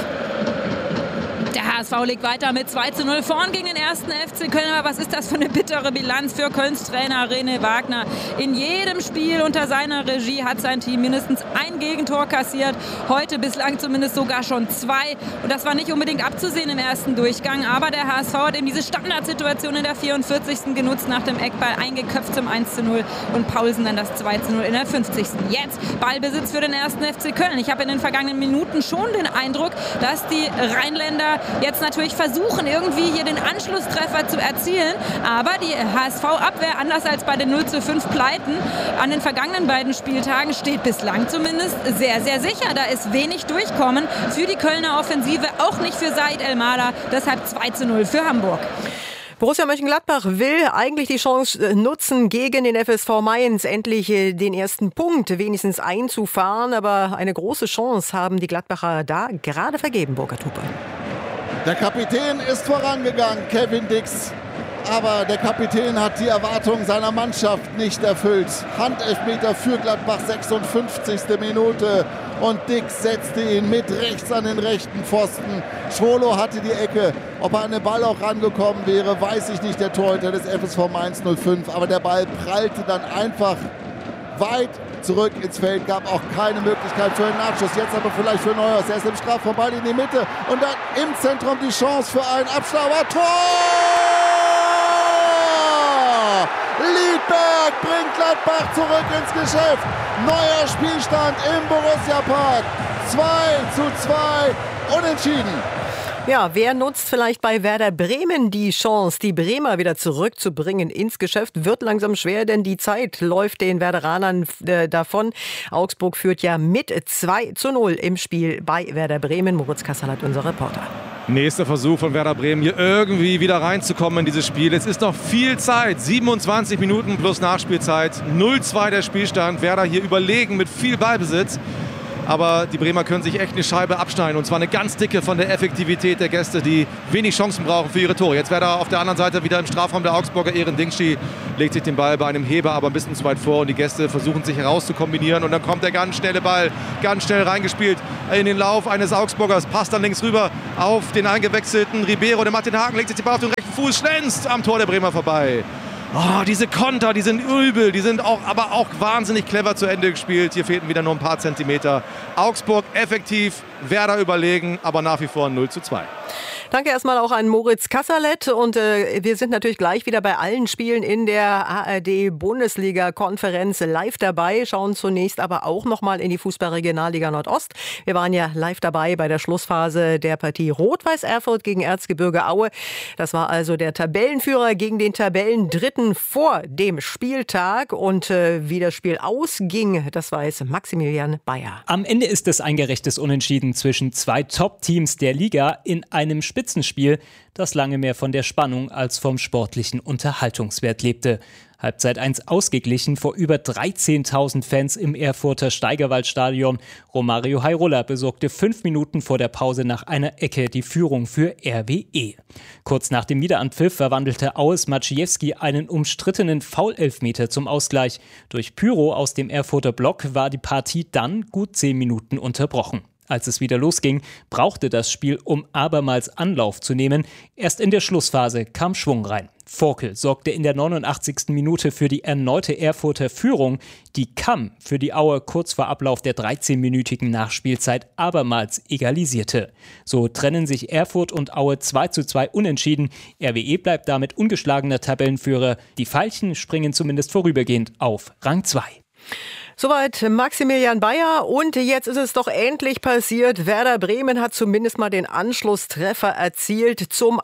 Der HSV liegt weiter mit 2:0 vorn gegen den 1. FC Köln. Aber was ist das für eine bittere Bilanz für Kölns Trainer René Wagner? In jedem Spiel unter seiner Regie hat sein Team mindestens ein Gegentor kassiert. Heute bislang zumindest sogar schon 2. Und das war nicht unbedingt abzusehen im ersten Durchgang. Aber der HSV hat eben diese Standardsituation in der 44. genutzt, nach dem Eckball eingeköpft zum 1:0 und Paulsen dann das 2:0 in der 50. Jetzt Ballbesitz für den 1. FC Köln. Ich habe in den vergangenen Minuten schon den Eindruck, dass die Rheinländer jetzt natürlich versuchen, irgendwie hier den Anschlusstreffer zu erzielen. Aber die HSV-Abwehr, anders als bei den 0:5 Pleiten an den vergangenen beiden Spieltagen, steht bislang zumindest sehr, sehr sicher. Da ist wenig Durchkommen für die Kölner Offensive, auch nicht für Said El-Mala. Deshalb 2:0 für Hamburg. Borussia Mönchengladbach will eigentlich die Chance nutzen, gegen den FSV Mainz endlich den ersten Punkt wenigstens einzufahren. Aber eine große Chance haben die Gladbacher da gerade vergeben, Burkhard Hupe. Der Kapitän ist vorangegangen, Kevin Dix. Aber der Kapitän hat die Erwartungen seiner Mannschaft nicht erfüllt. Handelfmeter für Gladbach, 56. Minute. Und Dix setzte ihn mit rechts an den rechten Pfosten. Schwolo hatte die Ecke. Ob er an den Ball auch rangekommen wäre, weiß ich nicht, der Torhüter des FSV Mainz 05. Aber der Ball prallte dann einfach weit zurück ins Feld, gab auch keine Möglichkeit für einen Abschluss. Jetzt aber vielleicht für Neuhaus. Er ist im Strafraumball in die Mitte und dann im Zentrum die Chance für einen Abschlauer. Tor! Liedberg bringt Gladbach zurück ins Geschäft. Neuer Spielstand im Borussia Park. 2:2, unentschieden. Ja, wer nutzt vielleicht bei Werder Bremen die Chance, die Bremer wieder zurückzubringen ins Geschäft? Wird langsam schwer, denn die Zeit läuft den Werderanern davon. Augsburg führt ja mit 2:0 im Spiel bei Werder Bremen. Moritz Kasserlat, unser Reporter. Nächster Versuch von Werder Bremen, hier irgendwie wieder reinzukommen in dieses Spiel. Es ist noch viel Zeit, 27 Minuten plus Nachspielzeit, 0:2 der Spielstand. Werder hier überlegen mit viel Ballbesitz. Aber die Bremer können sich echt eine Scheibe abschneiden. Und zwar eine ganz dicke von der Effektivität der Gäste, die wenig Chancen brauchen für ihre Tore. Jetzt Werder auf der anderen Seite wieder im Strafraum der Augsburger. Eren Dingschi legt sich den Ball bei einem Heber aber ein bisschen zu weit vor. Und die Gäste versuchen sich herauszukombinieren. Und dann kommt der ganz schnelle Ball, ganz schnell reingespielt in den Lauf eines Augsburgers. Passt dann links rüber auf den eingewechselten Ribeiro. Der macht den Haken, legt sich den Ball auf den rechten Fuß, schlänzt am Tor der Bremer vorbei. Oh, diese Konter, die sind übel, die sind aber auch wahnsinnig clever zu Ende gespielt. Hier fehlten wieder nur ein paar Zentimeter. Augsburg effektiv, Werder überlegen, aber nach wie vor 0:2. Danke erstmal auch an Moritz Kasserlet und wir sind natürlich gleich wieder bei allen Spielen in der ARD-Bundesliga-Konferenz live dabei, schauen zunächst aber auch nochmal in die Fußball-Regionalliga Nordost. Wir waren ja live dabei bei der Schlussphase der Partie Rot-Weiß Erfurt gegen Erzgebirge Aue. Das war also der Tabellenführer gegen den Tabellendritten vor dem Spieltag und wie das Spiel ausging, das weiß Maximilian Bayer. Am Ende ist es ein gerechtes Unentschieden zwischen zwei Top-Teams der Liga in einem Spitzenspiel, das lange mehr von der Spannung als vom sportlichen Unterhaltungswert lebte. Halbzeit 1 ausgeglichen vor über 13.000 Fans im Erfurter Steigerwaldstadion. Romario Hairola besorgte 5 Minuten vor der Pause nach einer Ecke die Führung für RWE. Kurz nach dem Wiederanpfiff verwandelte Aues Maciejewski einen umstrittenen Foul-Elfmeter zum Ausgleich. Durch Pyro aus dem Erfurter Block war die Partie dann gut 10 Minuten unterbrochen. Als es wieder losging, brauchte das Spiel, um abermals Anlauf zu nehmen. Erst in der Schlussphase kam Schwung rein. Vorkel sorgte in der 89. Minute für die erneute Erfurter Führung. Die Kamm für die Auer kurz vor Ablauf der 13-minütigen Nachspielzeit abermals egalisierte. So trennen sich Erfurt und Aue 2:2 unentschieden. RWE bleibt damit ungeschlagener Tabellenführer. Die Veilchen springen zumindest vorübergehend auf Rang 2. Soweit Maximilian Bayer und jetzt ist es doch endlich passiert. Werder Bremen hat zumindest mal den Anschlusstreffer erzielt zum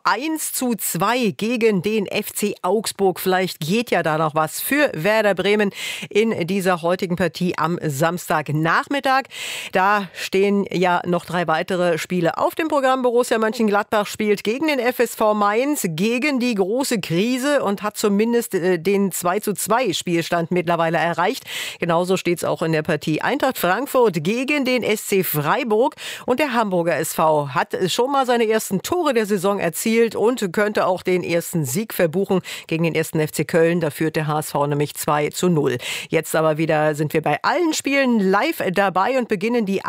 1:2 gegen den FC Augsburg. Vielleicht geht ja da noch was für Werder Bremen in dieser heutigen Partie am Samstagnachmittag. Da stehen ja noch 3 weitere Spiele auf dem Programm. Borussia Mönchengladbach spielt gegen den FSV Mainz, gegen die große Krise und hat zumindest den 2:2 Spielstand mittlerweile erreicht. Genauso steht es auch in der Partie Eintracht Frankfurt gegen den SC Freiburg. Und der Hamburger SV hat schon mal seine ersten Tore der Saison erzielt und könnte auch den ersten Sieg verbuchen gegen den 1. FC Köln. Da führt der HSV nämlich 2:0. Jetzt aber wieder sind wir bei allen Spielen live dabei und beginnen die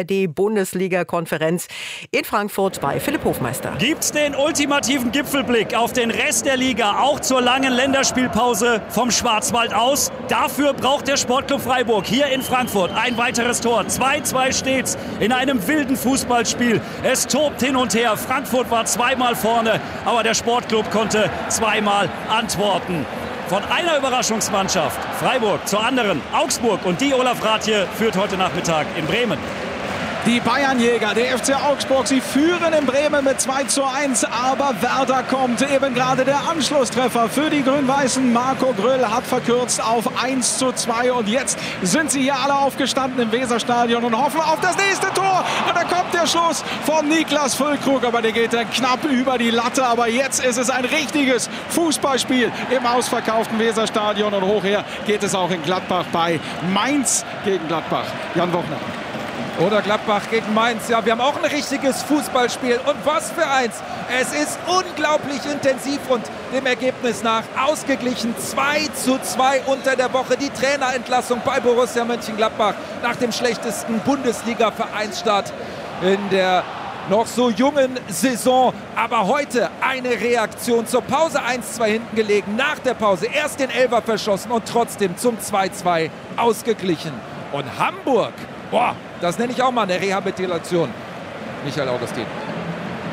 ARD-Bundesliga-Konferenz in Frankfurt bei Philipp Hofmeister. Gibt's den ultimativen Gipfelblick auf den Rest der Liga, auch zur langen Länderspielpause vom Schwarzwald aus? Dafür braucht der Sportclub Freiburg hier in Frankfurt ein weiteres Tor. 2:2 steht's in einem wilden Fußballspiel. Es tobt hin und her. Frankfurt war zweimal vorne, aber der Sportclub konnte zweimal antworten. Von einer Überraschungsmannschaft, Freiburg, zur anderen, Augsburg. Und die Olaf Rathje führt heute Nachmittag in Bremen. Die Bayernjäger, der FC Augsburg, sie führen in Bremen mit 2:1, aber Werder kommt. Eben gerade der Anschlusstreffer für die Grün-Weißen. Marco Grüll hat verkürzt auf 1:2 und jetzt sind sie hier alle aufgestanden im Weserstadion und hoffen auf das nächste Tor. Und da kommt der Schuss von Niklas Füllkrug, aber der geht dann knapp über die Latte. Aber jetzt ist es ein richtiges Fußballspiel im ausverkauften Weserstadion und hochher geht es auch in Gladbach bei Mainz gegen Gladbach. Jan Wochner. Oder Gladbach gegen Mainz. Ja, wir haben auch ein richtiges Fußballspiel. Und was für eins. Es ist unglaublich intensiv und dem Ergebnis nach ausgeglichen. 2:2 unter der Woche. Die Trainerentlassung bei Borussia Mönchengladbach nach dem schlechtesten Bundesliga-Vereinsstart in der noch so jungen Saison. Aber heute eine Reaktion zur Pause. 1:2 hinten gelegen. Nach der Pause erst den Elfer verschossen und trotzdem zum 2:2 ausgeglichen. Und Hamburg, boah, das nenne ich auch mal eine Rehabilitation. Michael Augustin.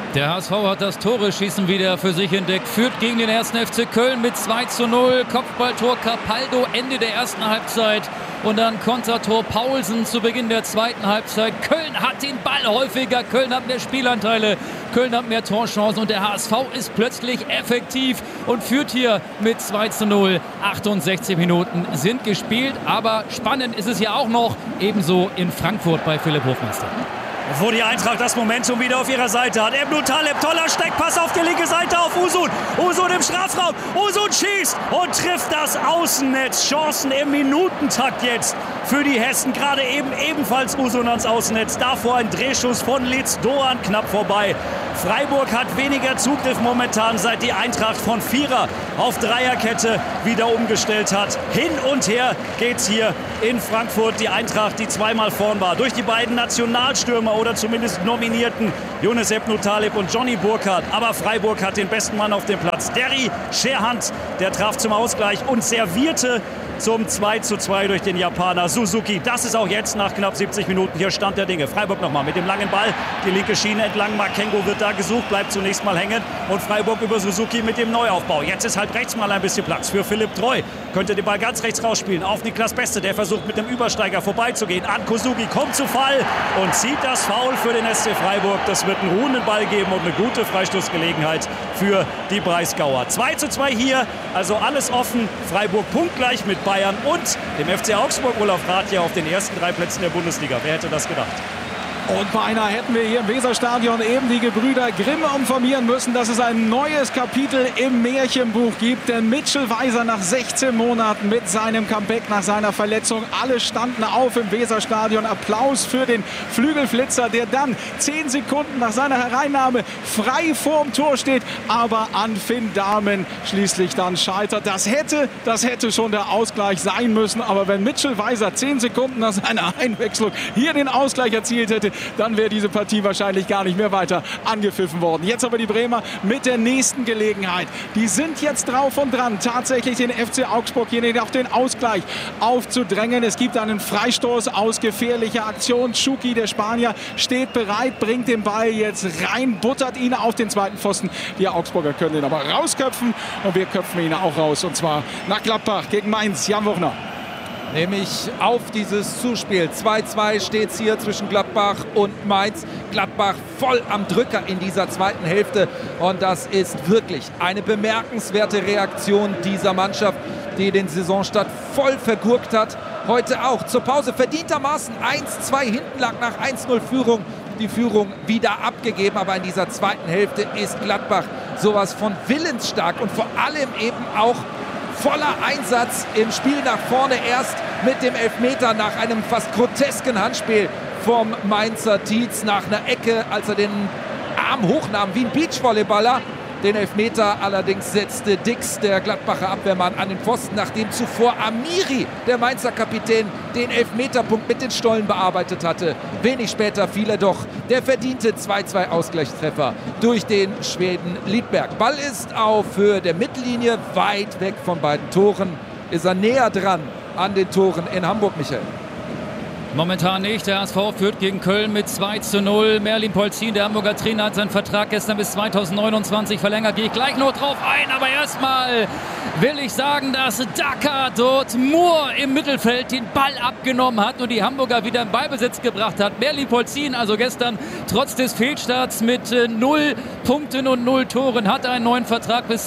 Der HSV hat das Tore-Schießen wieder für sich entdeckt, führt gegen den 1. FC Köln mit 2:0. Kopfballtor Capaldo Ende der ersten Halbzeit und dann Kontertor Paulsen zu Beginn der zweiten Halbzeit. Köln hat den Ball häufiger, Köln hat mehr Spielanteile, Köln hat mehr Torchancen und der HSV ist plötzlich effektiv und führt hier mit 2:0. 68 Minuten sind gespielt, aber spannend ist es ja auch noch, ebenso in Frankfurt bei Philipp Hofmeister. Wo die Eintracht das Momentum wieder auf ihrer Seite hat. Ebn Taleb, toller Steckpass auf die linke Seite auf Uzun. Uzun im Strafraum. Uzun schießt und trifft das Außennetz. Chancen im Minutentakt jetzt für die Hessen. Gerade eben ebenfalls Uzun ans Außennetz. Davor ein Drehschuss von Litz Doan knapp vorbei. Freiburg hat weniger Zugriff momentan, seit die Eintracht von Vierer auf Dreierkette wieder umgestellt hat. Hin und her geht's hier in Frankfurt. Die Eintracht, die zweimal vorn war. Durch die beiden Nationalstürmer oder zumindest Nominierten Younes Ebn Taleb und Johnny Burkhardt. Aber Freiburg hat den besten Mann auf dem Platz. Derry Scherhand, der traf zum Ausgleich und servierte zum 2:2 durch den Japaner Suzuki. Das ist auch jetzt nach knapp 70 Minuten hier Stand der Dinge. Freiburg nochmal mit dem langen Ball. Die linke Schiene entlang. Makengo wird da gesucht, bleibt zunächst mal hängen. Und Freiburg über Suzuki mit dem Neuaufbau. Jetzt ist halt rechts mal ein bisschen Platz für Philipp Treu. Könnte den Ball ganz rechts rausspielen auf Niklas Beste. Der versucht mit dem Übersteiger vorbeizugehen. An Kosugi kommt zu Fall und zieht das Foul für den SC Freiburg. Das wird einen ruhenden Ball geben und eine gute Freistoßgelegenheit für die Breisgauer. 2:2 hier, also alles offen. Freiburg punktgleich mit Bayern und dem FC Augsburg. Olaf Rathje auf den ersten 3 Plätzen der Bundesliga. Wer hätte das gedacht? Und beinahe hätten wir hier im Weserstadion eben die Gebrüder Grimm informieren müssen, dass es ein neues Kapitel im Märchenbuch gibt. Denn Mitchell Weiser nach 16 Monaten mit seinem Comeback nach seiner Verletzung. Alle standen auf im Weserstadion. Applaus für den Flügelflitzer, der dann 10 Sekunden nach seiner Hereinnahme frei vorm Tor steht, aber an Finn Dahmen schließlich dann scheitert. Das hätte schon der Ausgleich sein müssen. Aber wenn Mitchell Weiser 10 Sekunden nach seiner Einwechslung hier den Ausgleich erzielt hätte, dann wäre diese Partie wahrscheinlich gar nicht mehr weiter angepfiffen worden. Jetzt aber die Bremer mit der nächsten Gelegenheit. Die sind jetzt drauf und dran, tatsächlich den FC Augsburg hier auf den Ausgleich aufzudrängen. Es gibt einen Freistoß aus gefährlicher Aktion. Schuki, der Spanier, steht bereit, bringt den Ball jetzt rein, buttert ihn auf den zweiten Pfosten. Die Augsburger können ihn aber rausköpfen und wir köpfen ihn auch raus. Und zwar nach Gladbach gegen Mainz. Jan Wuchner. Nämlich auf dieses Zuspiel. 2:2 steht es hier zwischen Gladbach und Mainz. Gladbach voll am Drücker in dieser zweiten Hälfte. Und das ist wirklich eine bemerkenswerte Reaktion dieser Mannschaft, die den Saisonstart voll vergurkt hat. Heute auch zur Pause verdientermaßen 1:2 hinten lag nach 1:0 Führung. Die Führung wieder abgegeben. Aber in dieser zweiten Hälfte ist Gladbach sowas von willensstark und vor allem eben auch voller Einsatz im Spiel nach vorne, erst mit dem Elfmeter nach einem fast grotesken Handspiel vom Mainzer Tietz nach einer Ecke, als er den Arm hochnahm wie ein Beachvolleyballer. Den Elfmeter allerdings setzte Dix, der Gladbacher Abwehrmann, an den Pfosten, nachdem zuvor Amiri, der Mainzer Kapitän, den Elfmeterpunkt mit den Stollen bearbeitet hatte. Wenig später fiel er doch der verdiente 2:2 Ausgleichstreffer durch den Schweden Liedberg. Ball ist auf Höhe der Mittellinie, weit weg von beiden Toren. Ist er näher dran an den Toren in Hamburg, Michael? Momentan nicht. Der HSV führt gegen Köln mit 2:0. Merlin Polzin, der Hamburger Trainer, hat seinen Vertrag gestern bis 2029 verlängert. Gehe ich gleich noch drauf ein. Aber erstmal will ich sagen, dass Daka dort Moore im Mittelfeld den Ball abgenommen hat und die Hamburger wieder in Ballbesitz gebracht hat. Merlin Polzin also gestern trotz des Fehlstarts mit 0 Punkten und 0 Toren hat einen neuen Vertrag bis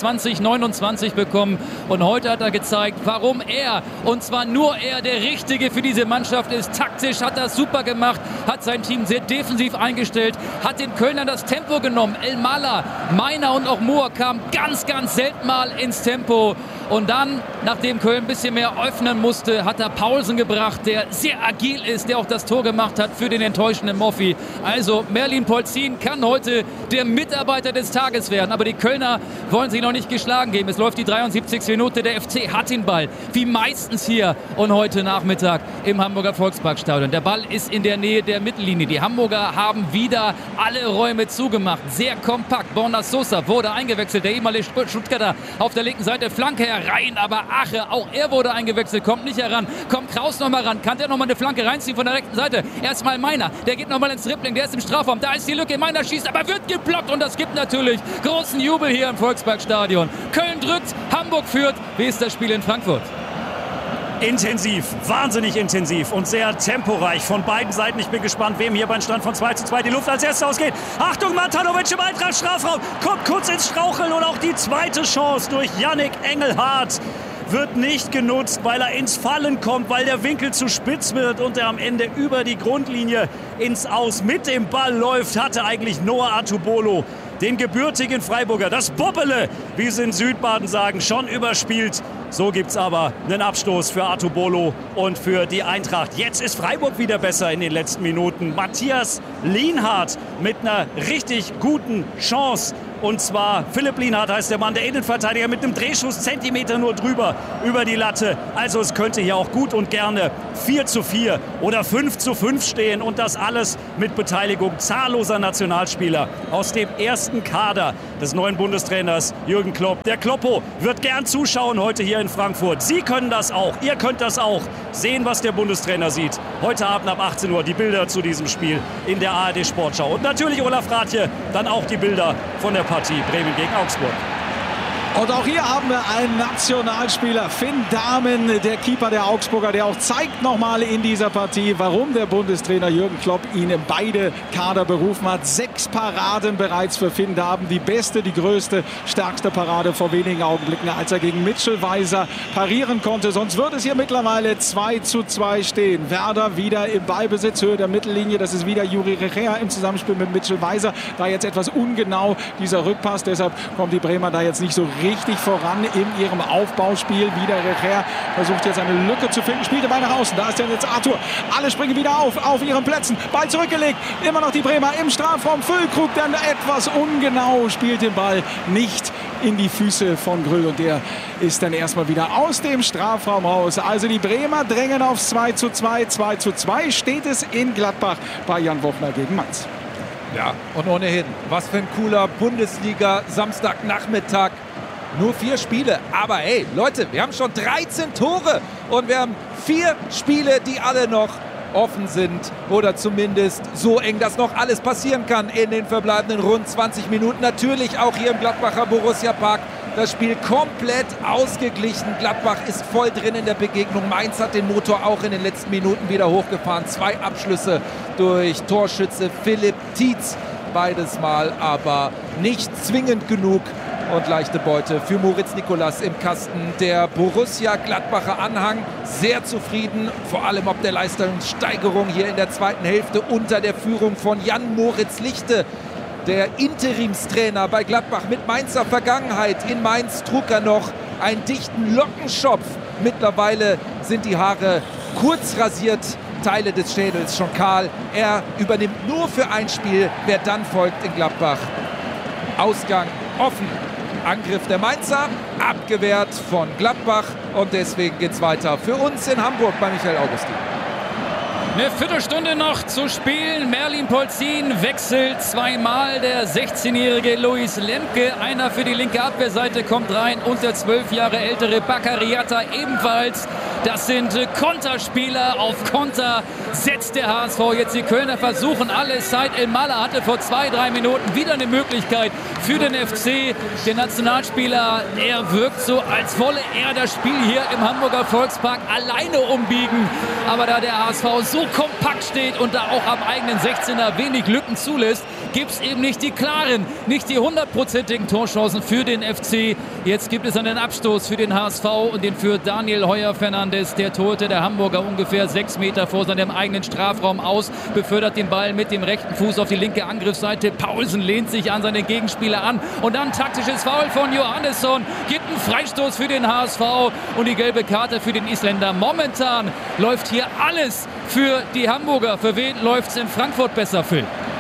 2029 bekommen. Und heute hat er gezeigt, warum er, und zwar nur er, der Richtige für diese Mannschaft ist. Taktisch hat er super gemacht, hat sein Team sehr defensiv eingestellt, hat den Kölnern das Tempo genommen. Elmalah, Meiner und auch Moore kamen ganz, ganz selten mal ins Tempo. Und dann, nachdem Köln ein bisschen mehr öffnen musste, hat er Paulsen gebracht, der sehr agil ist, der auch das Tor gemacht hat für den enttäuschenden Moffi. Also Merlin Polzin kann heute der Mitarbeiter des Tages werden. Aber die Kölner wollen sich noch nicht geschlagen geben. Es läuft die 73. Minute. Der FC hat den Ball, wie meistens hier und heute Nachmittag im Hamburger Volkspark. Volksparkstadion. Der Ball ist in der Nähe der Mittellinie. Die Hamburger haben wieder alle Räume zugemacht. Sehr kompakt. Borna Sosa wurde eingewechselt. Der ehemalige Stuttgarter auf der linken Seite. Flanke herein, aber Ache, auch er wurde eingewechselt. Kommt nicht heran. Kommt Kraus nochmal ran. Kann der nochmal eine Flanke reinziehen von der rechten Seite? Erstmal Meiner. Der geht nochmal ins Dribbling. Der ist im Strafraum. Da ist die Lücke. Meiner schießt, aber wird geblockt. Und das gibt natürlich großen Jubel hier im Volksparkstadion. Köln drückt, Hamburg führt. Wie ist das Spiel in Frankfurt? Intensiv, wahnsinnig intensiv und sehr temporeich von beiden Seiten. Ich bin gespannt, wem hier beim Stand von 2:2 die Luft als erstes ausgeht. Achtung, Matanovic im Eintracht-Strafraum, kommt kurz ins Straucheln und auch die zweite Chance durch Yannick Engelhardt wird nicht genutzt, weil er ins Fallen kommt, weil der Winkel zu spitz wird und er am Ende über die Grundlinie ins Aus mit dem Ball läuft, hatte eigentlich Noah Atubolo, den gebürtigen Freiburger, das Bobbele, wie sie in Südbaden sagen, schon überspielt. So gibt's aber einen Abstoß für Atubolo und für die Eintracht. Jetzt ist Freiburg wieder besser in den letzten Minuten. Matthias Lienhardt mit einer richtig guten Chance. Und zwar Philipp Lienhardt heißt der Mann, der Innenverteidiger mit einem Drehschuss, Zentimeter nur drüber, über die Latte. Also es könnte hier auch gut und gerne 4:4 oder 5:5 stehen. Und das alles mit Beteiligung zahlloser Nationalspieler aus dem ersten Kader des neuen Bundestrainers Jürgen Klopp. Der Kloppo wird gern zuschauen heute hier in Frankfurt. Sie können das auch, ihr könnt das auch. Sehen, was der Bundestrainer sieht. Heute Abend ab 18 Uhr die Bilder zu diesem Spiel in der ARD Sportschau. Und natürlich Olaf Rathje, dann auch die Bilder von der Partie Bremen gegen Augsburg. Und auch hier haben wir einen Nationalspieler, Finn Dahmen, der Keeper der Augsburger, der auch zeigt nochmal in dieser Partie, warum der Bundestrainer Jürgen Klopp ihn in beide Kader berufen hat. 6 Paraden bereits für Finn Dahmen, die beste, die größte, stärkste Parade vor wenigen Augenblicken, als er gegen Mitchell Weiser parieren konnte. Sonst würde es hier mittlerweile 2:2 stehen. Werder wieder im Ballbesitz, Höhe der Mittellinie. Das ist wieder Juri Recher im Zusammenspiel mit Mitchell Weiser. Da jetzt etwas ungenau dieser Rückpass, deshalb kommt die Bremer da jetzt nicht so richtig voran in ihrem Aufbauspiel. Wieder Recher versucht jetzt eine Lücke zu finden, spielt dabei nach außen. Da ist jetzt Arthur. Alle springen wieder auf ihren Plätzen. Ball zurückgelegt. Immer noch die Bremer im Strafraum. Füllkrug dann etwas ungenau, spielt den Ball nicht in die Füße von Grüll und der ist dann erstmal wieder aus dem Strafraum raus. Also die Bremer drängen aufs 2:2. 2:2 steht es in Gladbach bei Jan Wochner gegen Mainz. Ja, und ohnehin, was für ein cooler Bundesliga-Samstagnachmittag. Nur 4 Spiele, aber hey, Leute, wir haben schon 13 Tore und wir haben 4 Spiele, die alle noch offen sind oder zumindest so eng, dass noch alles passieren kann in den verbleibenden rund 20 Minuten. Natürlich auch hier im Gladbacher Borussia Park. Das Spiel komplett ausgeglichen. Gladbach ist voll drin in der Begegnung. Mainz hat den Motor auch in den letzten Minuten wieder hochgefahren. 2 Abschlüsse durch Torschütze Philipp Tietz. Beides Mal, aber nicht zwingend genug. Und leichte Beute für Moritz Nicolas im Kasten. Der Borussia Gladbacher Anhang sehr zufrieden, vor allem ob der Leistungssteigerung hier in der zweiten Hälfte unter der Führung von Jan-Moritz Lichte. Der Interimstrainer bei Gladbach mit Mainzer Vergangenheit. In Mainz trug er noch einen dichten Lockenschopf. Mittlerweile sind die Haare kurz rasiert, Teile des Schädels schon kahl. Er übernimmt nur für ein Spiel, wer dann folgt in Gladbach. Ausgang offen. Angriff der Mainzer, abgewehrt von Gladbach und deswegen geht's weiter für uns in Hamburg bei Michael Augustin. Eine Viertelstunde noch zu spielen. Merlin Polzin wechselt zweimal. Der 16-jährige Luis Lemke, einer für die linke Abwehrseite, kommt rein. Und der 12 Jahre ältere Bakariata ebenfalls. Das sind Konterspieler. Auf Konter setzt der HSV jetzt die Kölner versuchen alles. Said El-Mala hatte vor 2-3 Minuten wieder eine Möglichkeit für den FC. Der Nationalspieler, er wirkt so, als wolle er das Spiel hier im Hamburger Volkspark alleine umbiegen. Aber da der HSV so kompakt steht und da auch am eigenen 16er wenig Lücken zulässt, gibt es eben nicht die klaren, nicht die 100%igen Torchancen für den FC. Jetzt gibt es einen Abstoß für den HSV und den führt Daniel Heuer-Fernandes, der Torhüter der Hamburger, ungefähr 6 Meter vor seinem eigenen Strafraum aus, befördert den Ball mit dem rechten Fuß auf die linke Angriffsseite. Paulsen lehnt sich an seinen Gegenspieler an und dann taktisches Foul von Johannesson, gibt einen Freistoß für den HSV und die gelbe Karte für den Isländer. Momentan läuft hier alles für die Hamburger. Für wen läuft es in Frankfurt besser, Phil?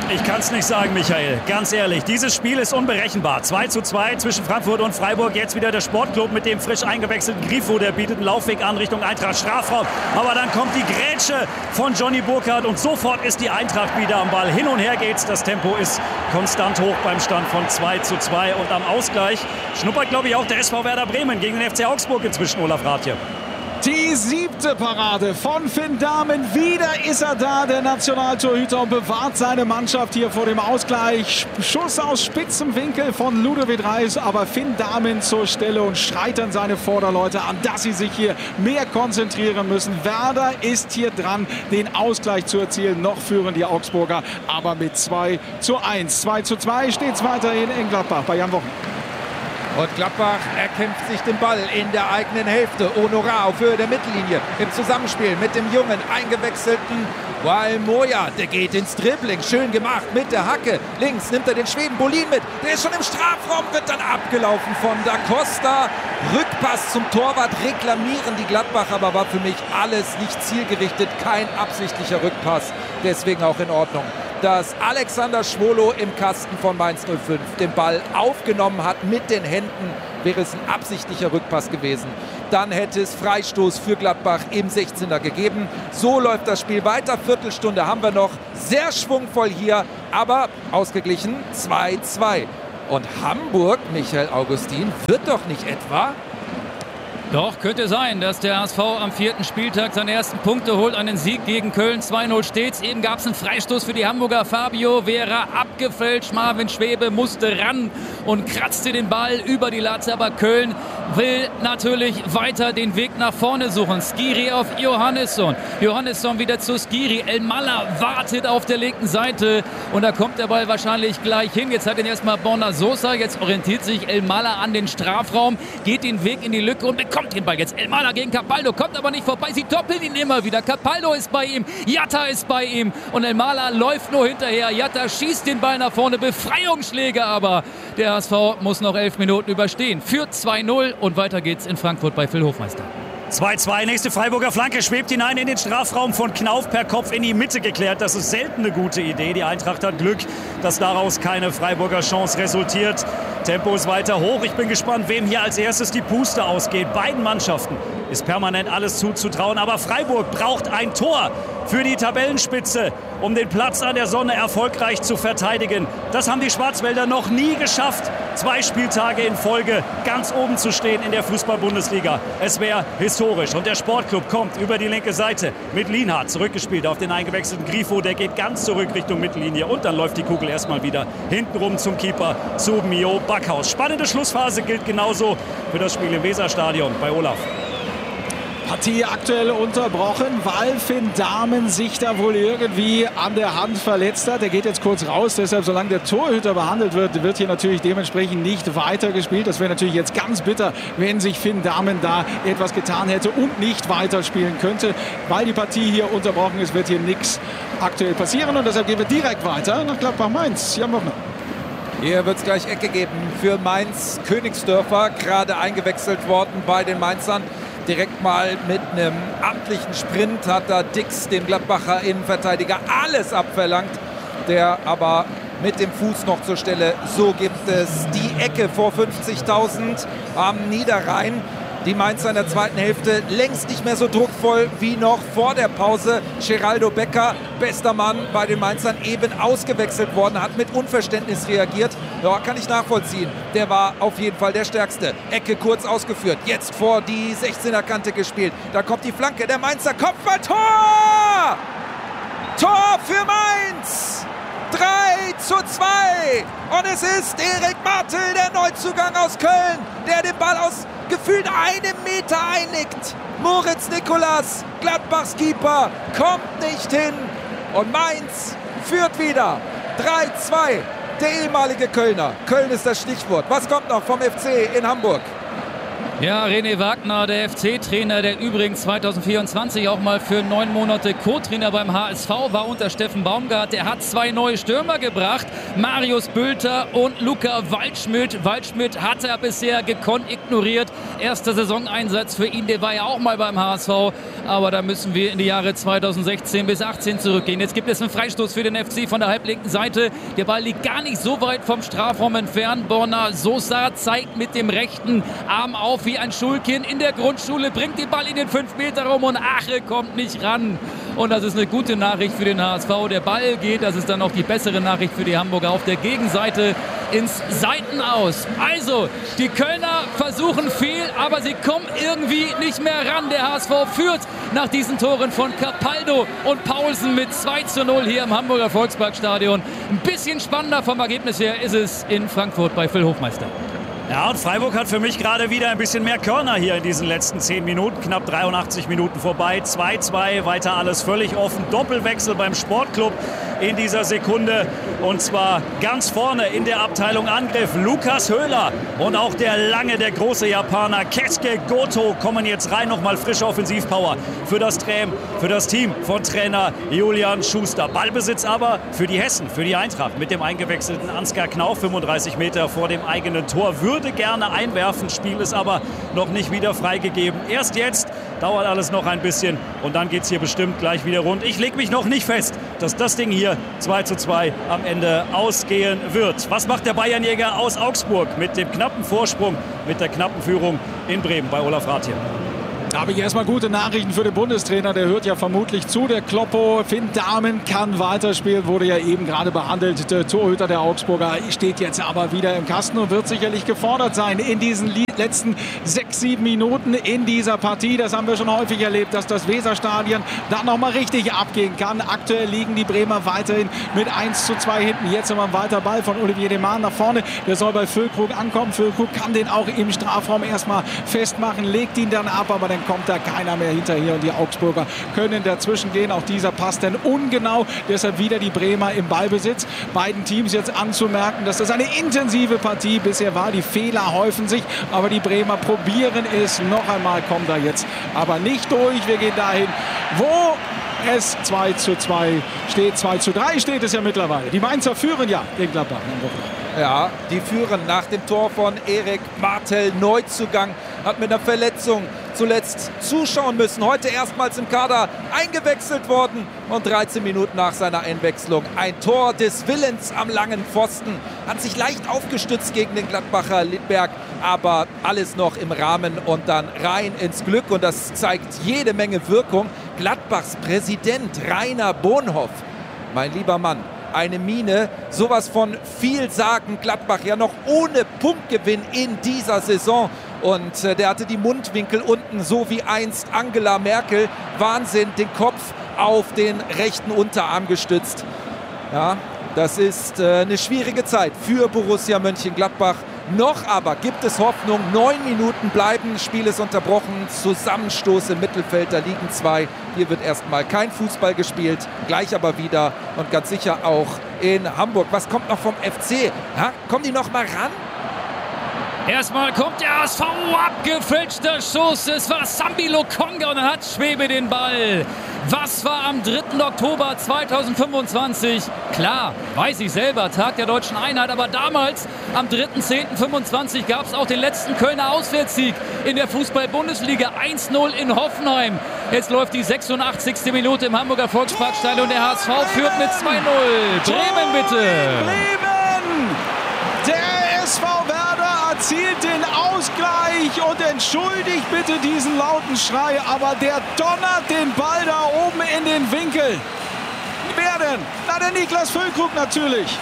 Ich kann es nicht sagen, Michael. Ganz ehrlich, dieses Spiel ist unberechenbar. 2:2 zwischen Frankfurt und Freiburg. Jetzt wieder der Sportclub mit dem frisch eingewechselten Grifo. Der bietet einen Laufweg an Richtung Eintracht Strafraum. Aber dann kommt die Grätsche von Johnny Burkhardt und sofort ist die Eintracht wieder am Ball. Hin und her geht's. Das Tempo ist konstant hoch beim Stand von 2:2. Und am Ausgleich schnuppert, glaube ich, auch der SV Werder Bremen gegen den FC Augsburg inzwischen, Olaf Rathje. Die 7. Parade von Finn Dahmen. Wieder ist er da, der Nationaltorhüter, und bewahrt seine Mannschaft hier vor dem Ausgleich. Schuss aus spitzem Winkel von Ludovic Reis, aber Finn Dahmen zur Stelle und schreit an seine Vorderleute an, dass sie sich hier mehr konzentrieren müssen. Werder ist hier dran, den Ausgleich zu erzielen. Noch führen die Augsburger, aber mit 2:1. 2:2 steht es weiterhin in Gladbach bei Jan Wochen. Und Gladbach erkämpft sich den Ball in der eigenen Hälfte. Honorar auf Höhe der Mittellinie im Zusammenspiel mit dem jungen, eingewechselten Wael Moya. Der geht ins Dribbling. Schön gemacht mit der Hacke. Links nimmt er den Schweden Bolin mit. Der ist schon im Strafraum, wird dann abgelaufen von Da Costa. Rückpass zum Torwart, reklamieren die Gladbacher, aber war für mich alles nicht zielgerichtet. Kein absichtlicher Rückpass. Deswegen auch in Ordnung, dass Alexander Schwolo im Kasten von Mainz 05 den Ball aufgenommen hat mit den Händen. Wäre es ein absichtlicher Rückpass gewesen, dann hätte es Freistoß für Gladbach im 16er gegeben. So läuft das Spiel weiter. Viertelstunde haben wir noch. Sehr schwungvoll hier, aber ausgeglichen 2:2. Und Hamburg, Michael Augustin, wird doch nicht etwa... Doch, könnte sein, dass der HSV am 4. Spieltag seine ersten Punkte holt. Einen Sieg gegen Köln, 2:0 steht's. Eben gab es einen Freistoß für die Hamburger. Fabio Vera abgefälscht. Marvin Schwebe musste ran und kratzte den Ball über die Latte. Aber Köln will natürlich weiter den Weg nach vorne suchen. Skiri auf Johannesson. Johannesson wieder zu Skiri. Elmalah wartet auf der linken Seite. Und da kommt der Ball wahrscheinlich gleich hin. Jetzt hat ihn erstmal Borna Sosa. Jetzt orientiert sich Elmalah an den Strafraum. Geht den Weg in die Lücke und bekommt den Ball jetzt. Elmalah gegen Capaldo, kommt aber nicht vorbei. Sie doppeln ihn immer wieder. Capaldo ist bei ihm, Jatta ist bei ihm und Elmalah läuft nur hinterher. Jatta schießt den Ball nach vorne, Befreiungsschläge, aber der HSV muss noch 11 Minuten überstehen. Führt 2:0 und weiter geht's in Frankfurt bei Phil Hofmeister. 2:2, nächste Freiburger Flanke, schwebt hinein in den Strafraum von Knauf, per Kopf in die Mitte geklärt. Das ist selten eine gute Idee. Die Eintracht hat Glück, dass daraus keine Freiburger Chance resultiert. Tempo ist weiter hoch. Ich bin gespannt, wem hier als erstes die Puste ausgeht. Beiden Mannschaften ist permanent alles zuzutrauen. Aber Freiburg braucht ein Tor für die Tabellenspitze, um den Platz an der Sonne erfolgreich zu verteidigen. Das haben die Schwarzwälder noch nie geschafft. 2 Spieltage in Folge ganz oben zu stehen in der Fußball-Bundesliga. Es wäre historisch. Und der Sportclub kommt über die linke Seite mit Lienhardt zurückgespielt auf den eingewechselten Grifo. Der geht ganz zurück Richtung Mittellinie. Und dann läuft die Kugel erstmal wieder hintenrum zum Keeper, zu Mio Backhaus. Spannende Schlussphase gilt genauso für das Spiel im Weserstadion bei Olaf. Partie aktuell unterbrochen, weil Finn Dahmen sich da wohl irgendwie an der Hand verletzt hat. Er geht jetzt kurz raus, deshalb, solange der Torhüter behandelt wird, wird hier natürlich dementsprechend nicht weitergespielt. Das wäre natürlich jetzt ganz bitter, wenn sich Finn Dahmen da etwas getan hätte und nicht weiterspielen könnte. Weil die Partie hier unterbrochen ist, wird hier nichts aktuell passieren und deshalb gehen wir direkt weiter nach Gladbach-Mainz. Jan Wochner. Hier wird es gleich Ecke geben für Mainz. Königsdörfer, gerade eingewechselt worden bei den Mainzern. Direkt mal mit einem amtlichen Sprint hat da Dix, dem Gladbacher Innenverteidiger, alles abverlangt. Der aber mit dem Fuß noch zur Stelle. So gibt es die Ecke vor 50.000 am Niederrhein. Die Mainzer in der zweiten Hälfte längst nicht mehr so druckvoll wie noch vor der Pause. Geraldo Becker, bester Mann bei den Mainzern, eben ausgewechselt worden, hat mit Unverständnis reagiert. Ja, kann ich nachvollziehen. Der war auf jeden Fall der Stärkste. Ecke kurz ausgeführt, jetzt vor die 16er-Kante gespielt. Da kommt die Flanke, der Mainzer Kopfball-Tor! Tor für Mainz! 3:2 und es ist Erik Martel, der Neuzugang aus Köln, der den Ball aus gefühlt einem Meter einnickt. Moritz Nikolas, Gladbachs Keeper, kommt nicht hin und Mainz führt wieder 3:2. Der ehemalige Kölner. Köln ist das Stichwort. Was kommt noch vom FC in Hamburg? Ja, René Wagner, der FC-Trainer, der übrigens 2024 auch mal für 9 Monate Co-Trainer beim HSV war unter Steffen Baumgart. Der hat 2 neue Stürmer gebracht, Marius Bülter und Luca Waldschmidt. Waldschmidt hat er bisher gekonnt ignoriert. Erster Saisoneinsatz für ihn, der war ja auch mal beim HSV. Aber da müssen wir in die Jahre 2016 bis 18 zurückgehen. Jetzt gibt es einen Freistoß für den FC von der halblinken Seite. Der Ball liegt gar nicht so weit vom Strafraum entfernt. Borna Sosa zeigt mit dem rechten Arm auf wie ein Schulkind in der Grundschule, bringt den Ball in den 5-Meter-Raum und Ache kommt nicht ran. Und das ist eine gute Nachricht für den HSV. Der Ball geht, das ist dann auch die bessere Nachricht für die Hamburger, auf der Gegenseite ins Seitenaus. Also, die Kölner versuchen viel, aber sie kommen irgendwie nicht mehr ran. Der HSV führt nach diesen Toren von Capaldo und Paulsen mit 2:0 hier im Hamburger Volksparkstadion. Ein bisschen spannender vom Ergebnis her ist es in Frankfurt bei Phil Hofmeister. Ja, und Freiburg hat für mich gerade wieder ein bisschen mehr Körner hier in diesen letzten 10 Minuten. Knapp 83 Minuten vorbei. 2:2, weiter alles völlig offen. Doppelwechsel beim Sportclub in dieser Sekunde. Und zwar ganz vorne in der Abteilung Angriff. Lukas Höhler und auch der große Japaner Keisuke Goto kommen jetzt rein. Nochmal frische Offensivpower für das Team von Trainer Julian Schuster. Ballbesitz aber für die Hessen, für die Eintracht. Mit dem eingewechselten Ansgar Knauf, 35 Meter vor dem eigenen Tor. Würde gerne einwerfen, Spiel ist aber noch nicht wieder freigegeben. Erst jetzt, dauert alles noch ein bisschen und dann geht es hier bestimmt gleich wieder rund. Ich lege mich noch nicht fest, dass das Ding hier 2:2 am Ende ausgehen wird. Was macht der Bayernjäger aus Augsburg mit dem knappen Vorsprung, mit der knappen Führung in Bremen bei Olaf Rath hier? Da habe ich erstmal gute Nachrichten für den Bundestrainer. Der hört ja vermutlich zu. Der Kloppo, Finn Dahmen, kann weiterspielen. Wurde ja eben gerade behandelt. Der Torhüter der Augsburger steht jetzt aber wieder im Kasten und wird sicherlich gefordert sein in diesen letzten 6-7 Minuten in dieser Partie. Das haben wir schon häufig erlebt, dass das Weserstadion da nochmal richtig abgehen kann. Aktuell liegen die Bremer weiterhin mit 1:2 hinten. Jetzt haben wir einen weiter Ball von Olivier Deman nach vorne. Der soll bei Füllkrug ankommen. Füllkrug kann den auch im Strafraum erstmal festmachen, legt ihn dann ab, aber dann kommt da keiner mehr hinterher und die Augsburger können dazwischen gehen. Auch dieser passt dann ungenau. Deshalb wieder die Bremer im Ballbesitz. Beiden Teams jetzt anzumerken, dass das eine intensive Partie bisher war. Die Fehler häufen sich, aber die Bremer probieren es noch einmal, kommen da jetzt aber nicht durch. Wir gehen dahin, wo es 2:2 steht. 2:3 steht es ja mittlerweile. Die Mainzer führen ja gegen Gladbach. Ja, die führen nach dem Tor von Erik Martel. Neuzugang, hat mit einer Verletzung zuletzt zuschauen müssen. Heute erstmals im Kader eingewechselt worden und 13 Minuten nach seiner Einwechslung ein Tor des Willens am langen Pfosten. Hat sich leicht aufgestützt gegen den Gladbacher Littberg, aber alles noch im Rahmen und dann rein ins Glück. Und das zeigt jede Menge Wirkung. Gladbachs Präsident Rainer Bonhoff, mein lieber Mann, eine Mine, sowas von vielsagend. Gladbach ja noch ohne Punktgewinn in dieser Saison. Und der hatte die Mundwinkel unten, so wie einst Angela Merkel. Wahnsinn, den Kopf auf den rechten Unterarm gestützt. Ja, das ist eine schwierige Zeit für Borussia Mönchengladbach. Noch aber gibt es Hoffnung. 9 Minuten bleiben, das Spiel ist unterbrochen. Zusammenstoß im Mittelfeld, da liegen 2. Hier wird erstmal kein Fußball gespielt. Gleich aber wieder und ganz sicher auch in Hamburg. Was kommt noch vom FC? Ha? Kommen die noch mal ran? Erstmal kommt der HSV, abgefälschter Schuss. Es war Sambi Lokonga und dann hat Schwebe den Ball. Was war am 3. Oktober 2025? Klar, weiß ich selber, Tag der Deutschen Einheit. Aber damals, am 3.10.25, gab es auch den letzten Kölner Auswärtssieg in der Fußball-Bundesliga. 1:0 in Hoffenheim. Jetzt läuft die 86. Minute im Hamburger Volksparkstadion. Der HSV führt mit 2:0. Bremen bitte. Bremen! Der SV Werder erzielt den Ausgleich und entschuldigt bitte diesen lauten Schrei, aber der donnert den Ball da oben in den Winkel. Wer denn? Na, der Niklas Füllkrug natürlich.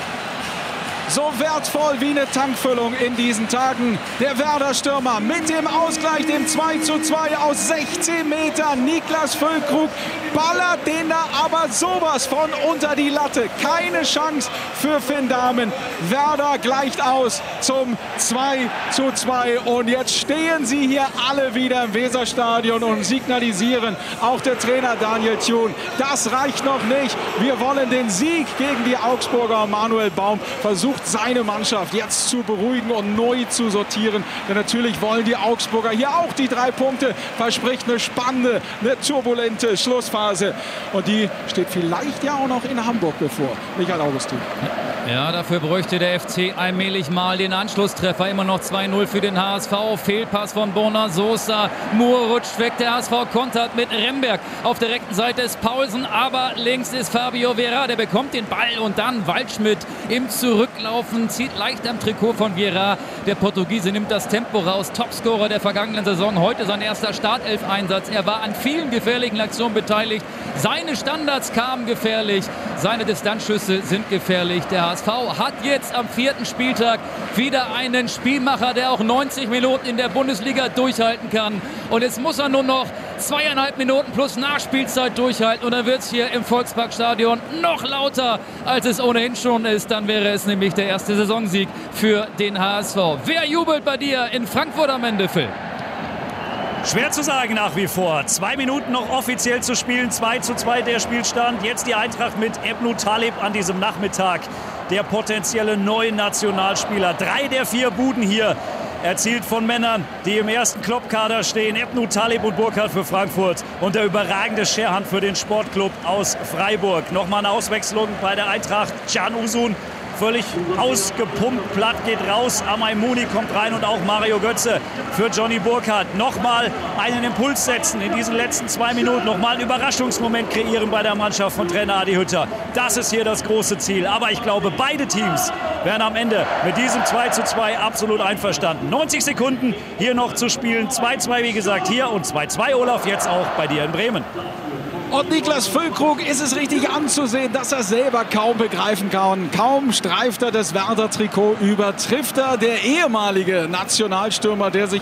So wertvoll wie eine Tankfüllung in diesen Tagen. Der Werder-Stürmer mit dem Ausgleich, dem 2:2 aus 16 Metern. Niklas Füllkrug ballert den da aber sowas von unter die Latte. Keine Chance für Finn Dahmen. Werder gleicht aus zum 2:2. Und jetzt stehen sie hier alle wieder im Weserstadion und signalisieren, auch der Trainer Daniel Thun, das reicht noch nicht. Wir wollen den Sieg gegen die Augsburger. Manuel Baum versucht versucht, seine Mannschaft jetzt zu beruhigen und neu zu sortieren. Denn natürlich wollen die Augsburger hier auch die 3 Punkte. Verspricht eine spannende, eine turbulente Schlussphase. Und die steht vielleicht ja auch noch in Hamburg bevor. Michael Augustin. Ja, dafür bräuchte der FC allmählich mal den Anschlusstreffer. Immer noch 2-0 für den HSV. Fehlpass von Borna Sosa. Moore rutscht weg. Der HSV kontert mit Remberg. Auf der rechten Seite ist Paulsen, aber links ist Fabio Vieira. Der bekommt den Ball und dann Waldschmidt im Zurücklaufen. Zieht leicht am Trikot von Vieira. Der Portugiese nimmt das Tempo raus. Topscorer der vergangenen Saison. Heute sein erster Startelf-Einsatz. Er war an vielen gefährlichen Aktionen beteiligt. Seine Standards kamen gefährlich. Seine Distanzschüsse sind gefährlich. Der HSV hat jetzt am 4. Spieltag wieder einen Spielmacher, der auch 90 Minuten in der Bundesliga durchhalten kann. Und jetzt muss er nur noch 2,5 Minuten plus Nachspielzeit durchhalten. Und dann wird es hier im Volksparkstadion noch lauter, als es ohnehin schon ist. Dann wäre es nämlich der erste Saisonsieg für den HSV. Wer jubelt bei dir in Frankfurt am Ende, Phil? Schwer zu sagen nach wie vor. 2 Minuten noch offiziell zu spielen. 2:2 der Spielstand. Jetzt die Eintracht mit Ebnu Taleb an diesem Nachmittag. Der potenzielle neue Nationalspieler. 3 der 4 Buden hier erzielt von Männern, die im ersten Klopp-Kader stehen. Ebnu Taleb und Burkhardt für Frankfurt. Und der überragende Scherhan für den Sportclub aus Freiburg. Nochmal eine Auswechslung bei der Eintracht. Can Uzun. Völlig ausgepumpt, Platt geht raus, Amay Mouni kommt rein und auch Mario Götze für Johnny Burkhardt. Nochmal einen Impuls setzen in diesen letzten 2 Minuten, nochmal einen Überraschungsmoment kreieren bei der Mannschaft von Trainer Adi Hütter. Das ist hier das große Ziel, aber ich glaube, beide Teams werden am Ende mit diesem 2:2 absolut einverstanden. 90 Sekunden hier noch zu spielen, 2:2 wie gesagt hier und 2:2 Olaf jetzt auch bei dir in Bremen. Und Niklas Füllkrug ist es richtig anzusehen, dass er selber kaum begreifen kann. Kaum streift er das Werder-Trikot über, trifft er der ehemalige Nationalstürmer, der sich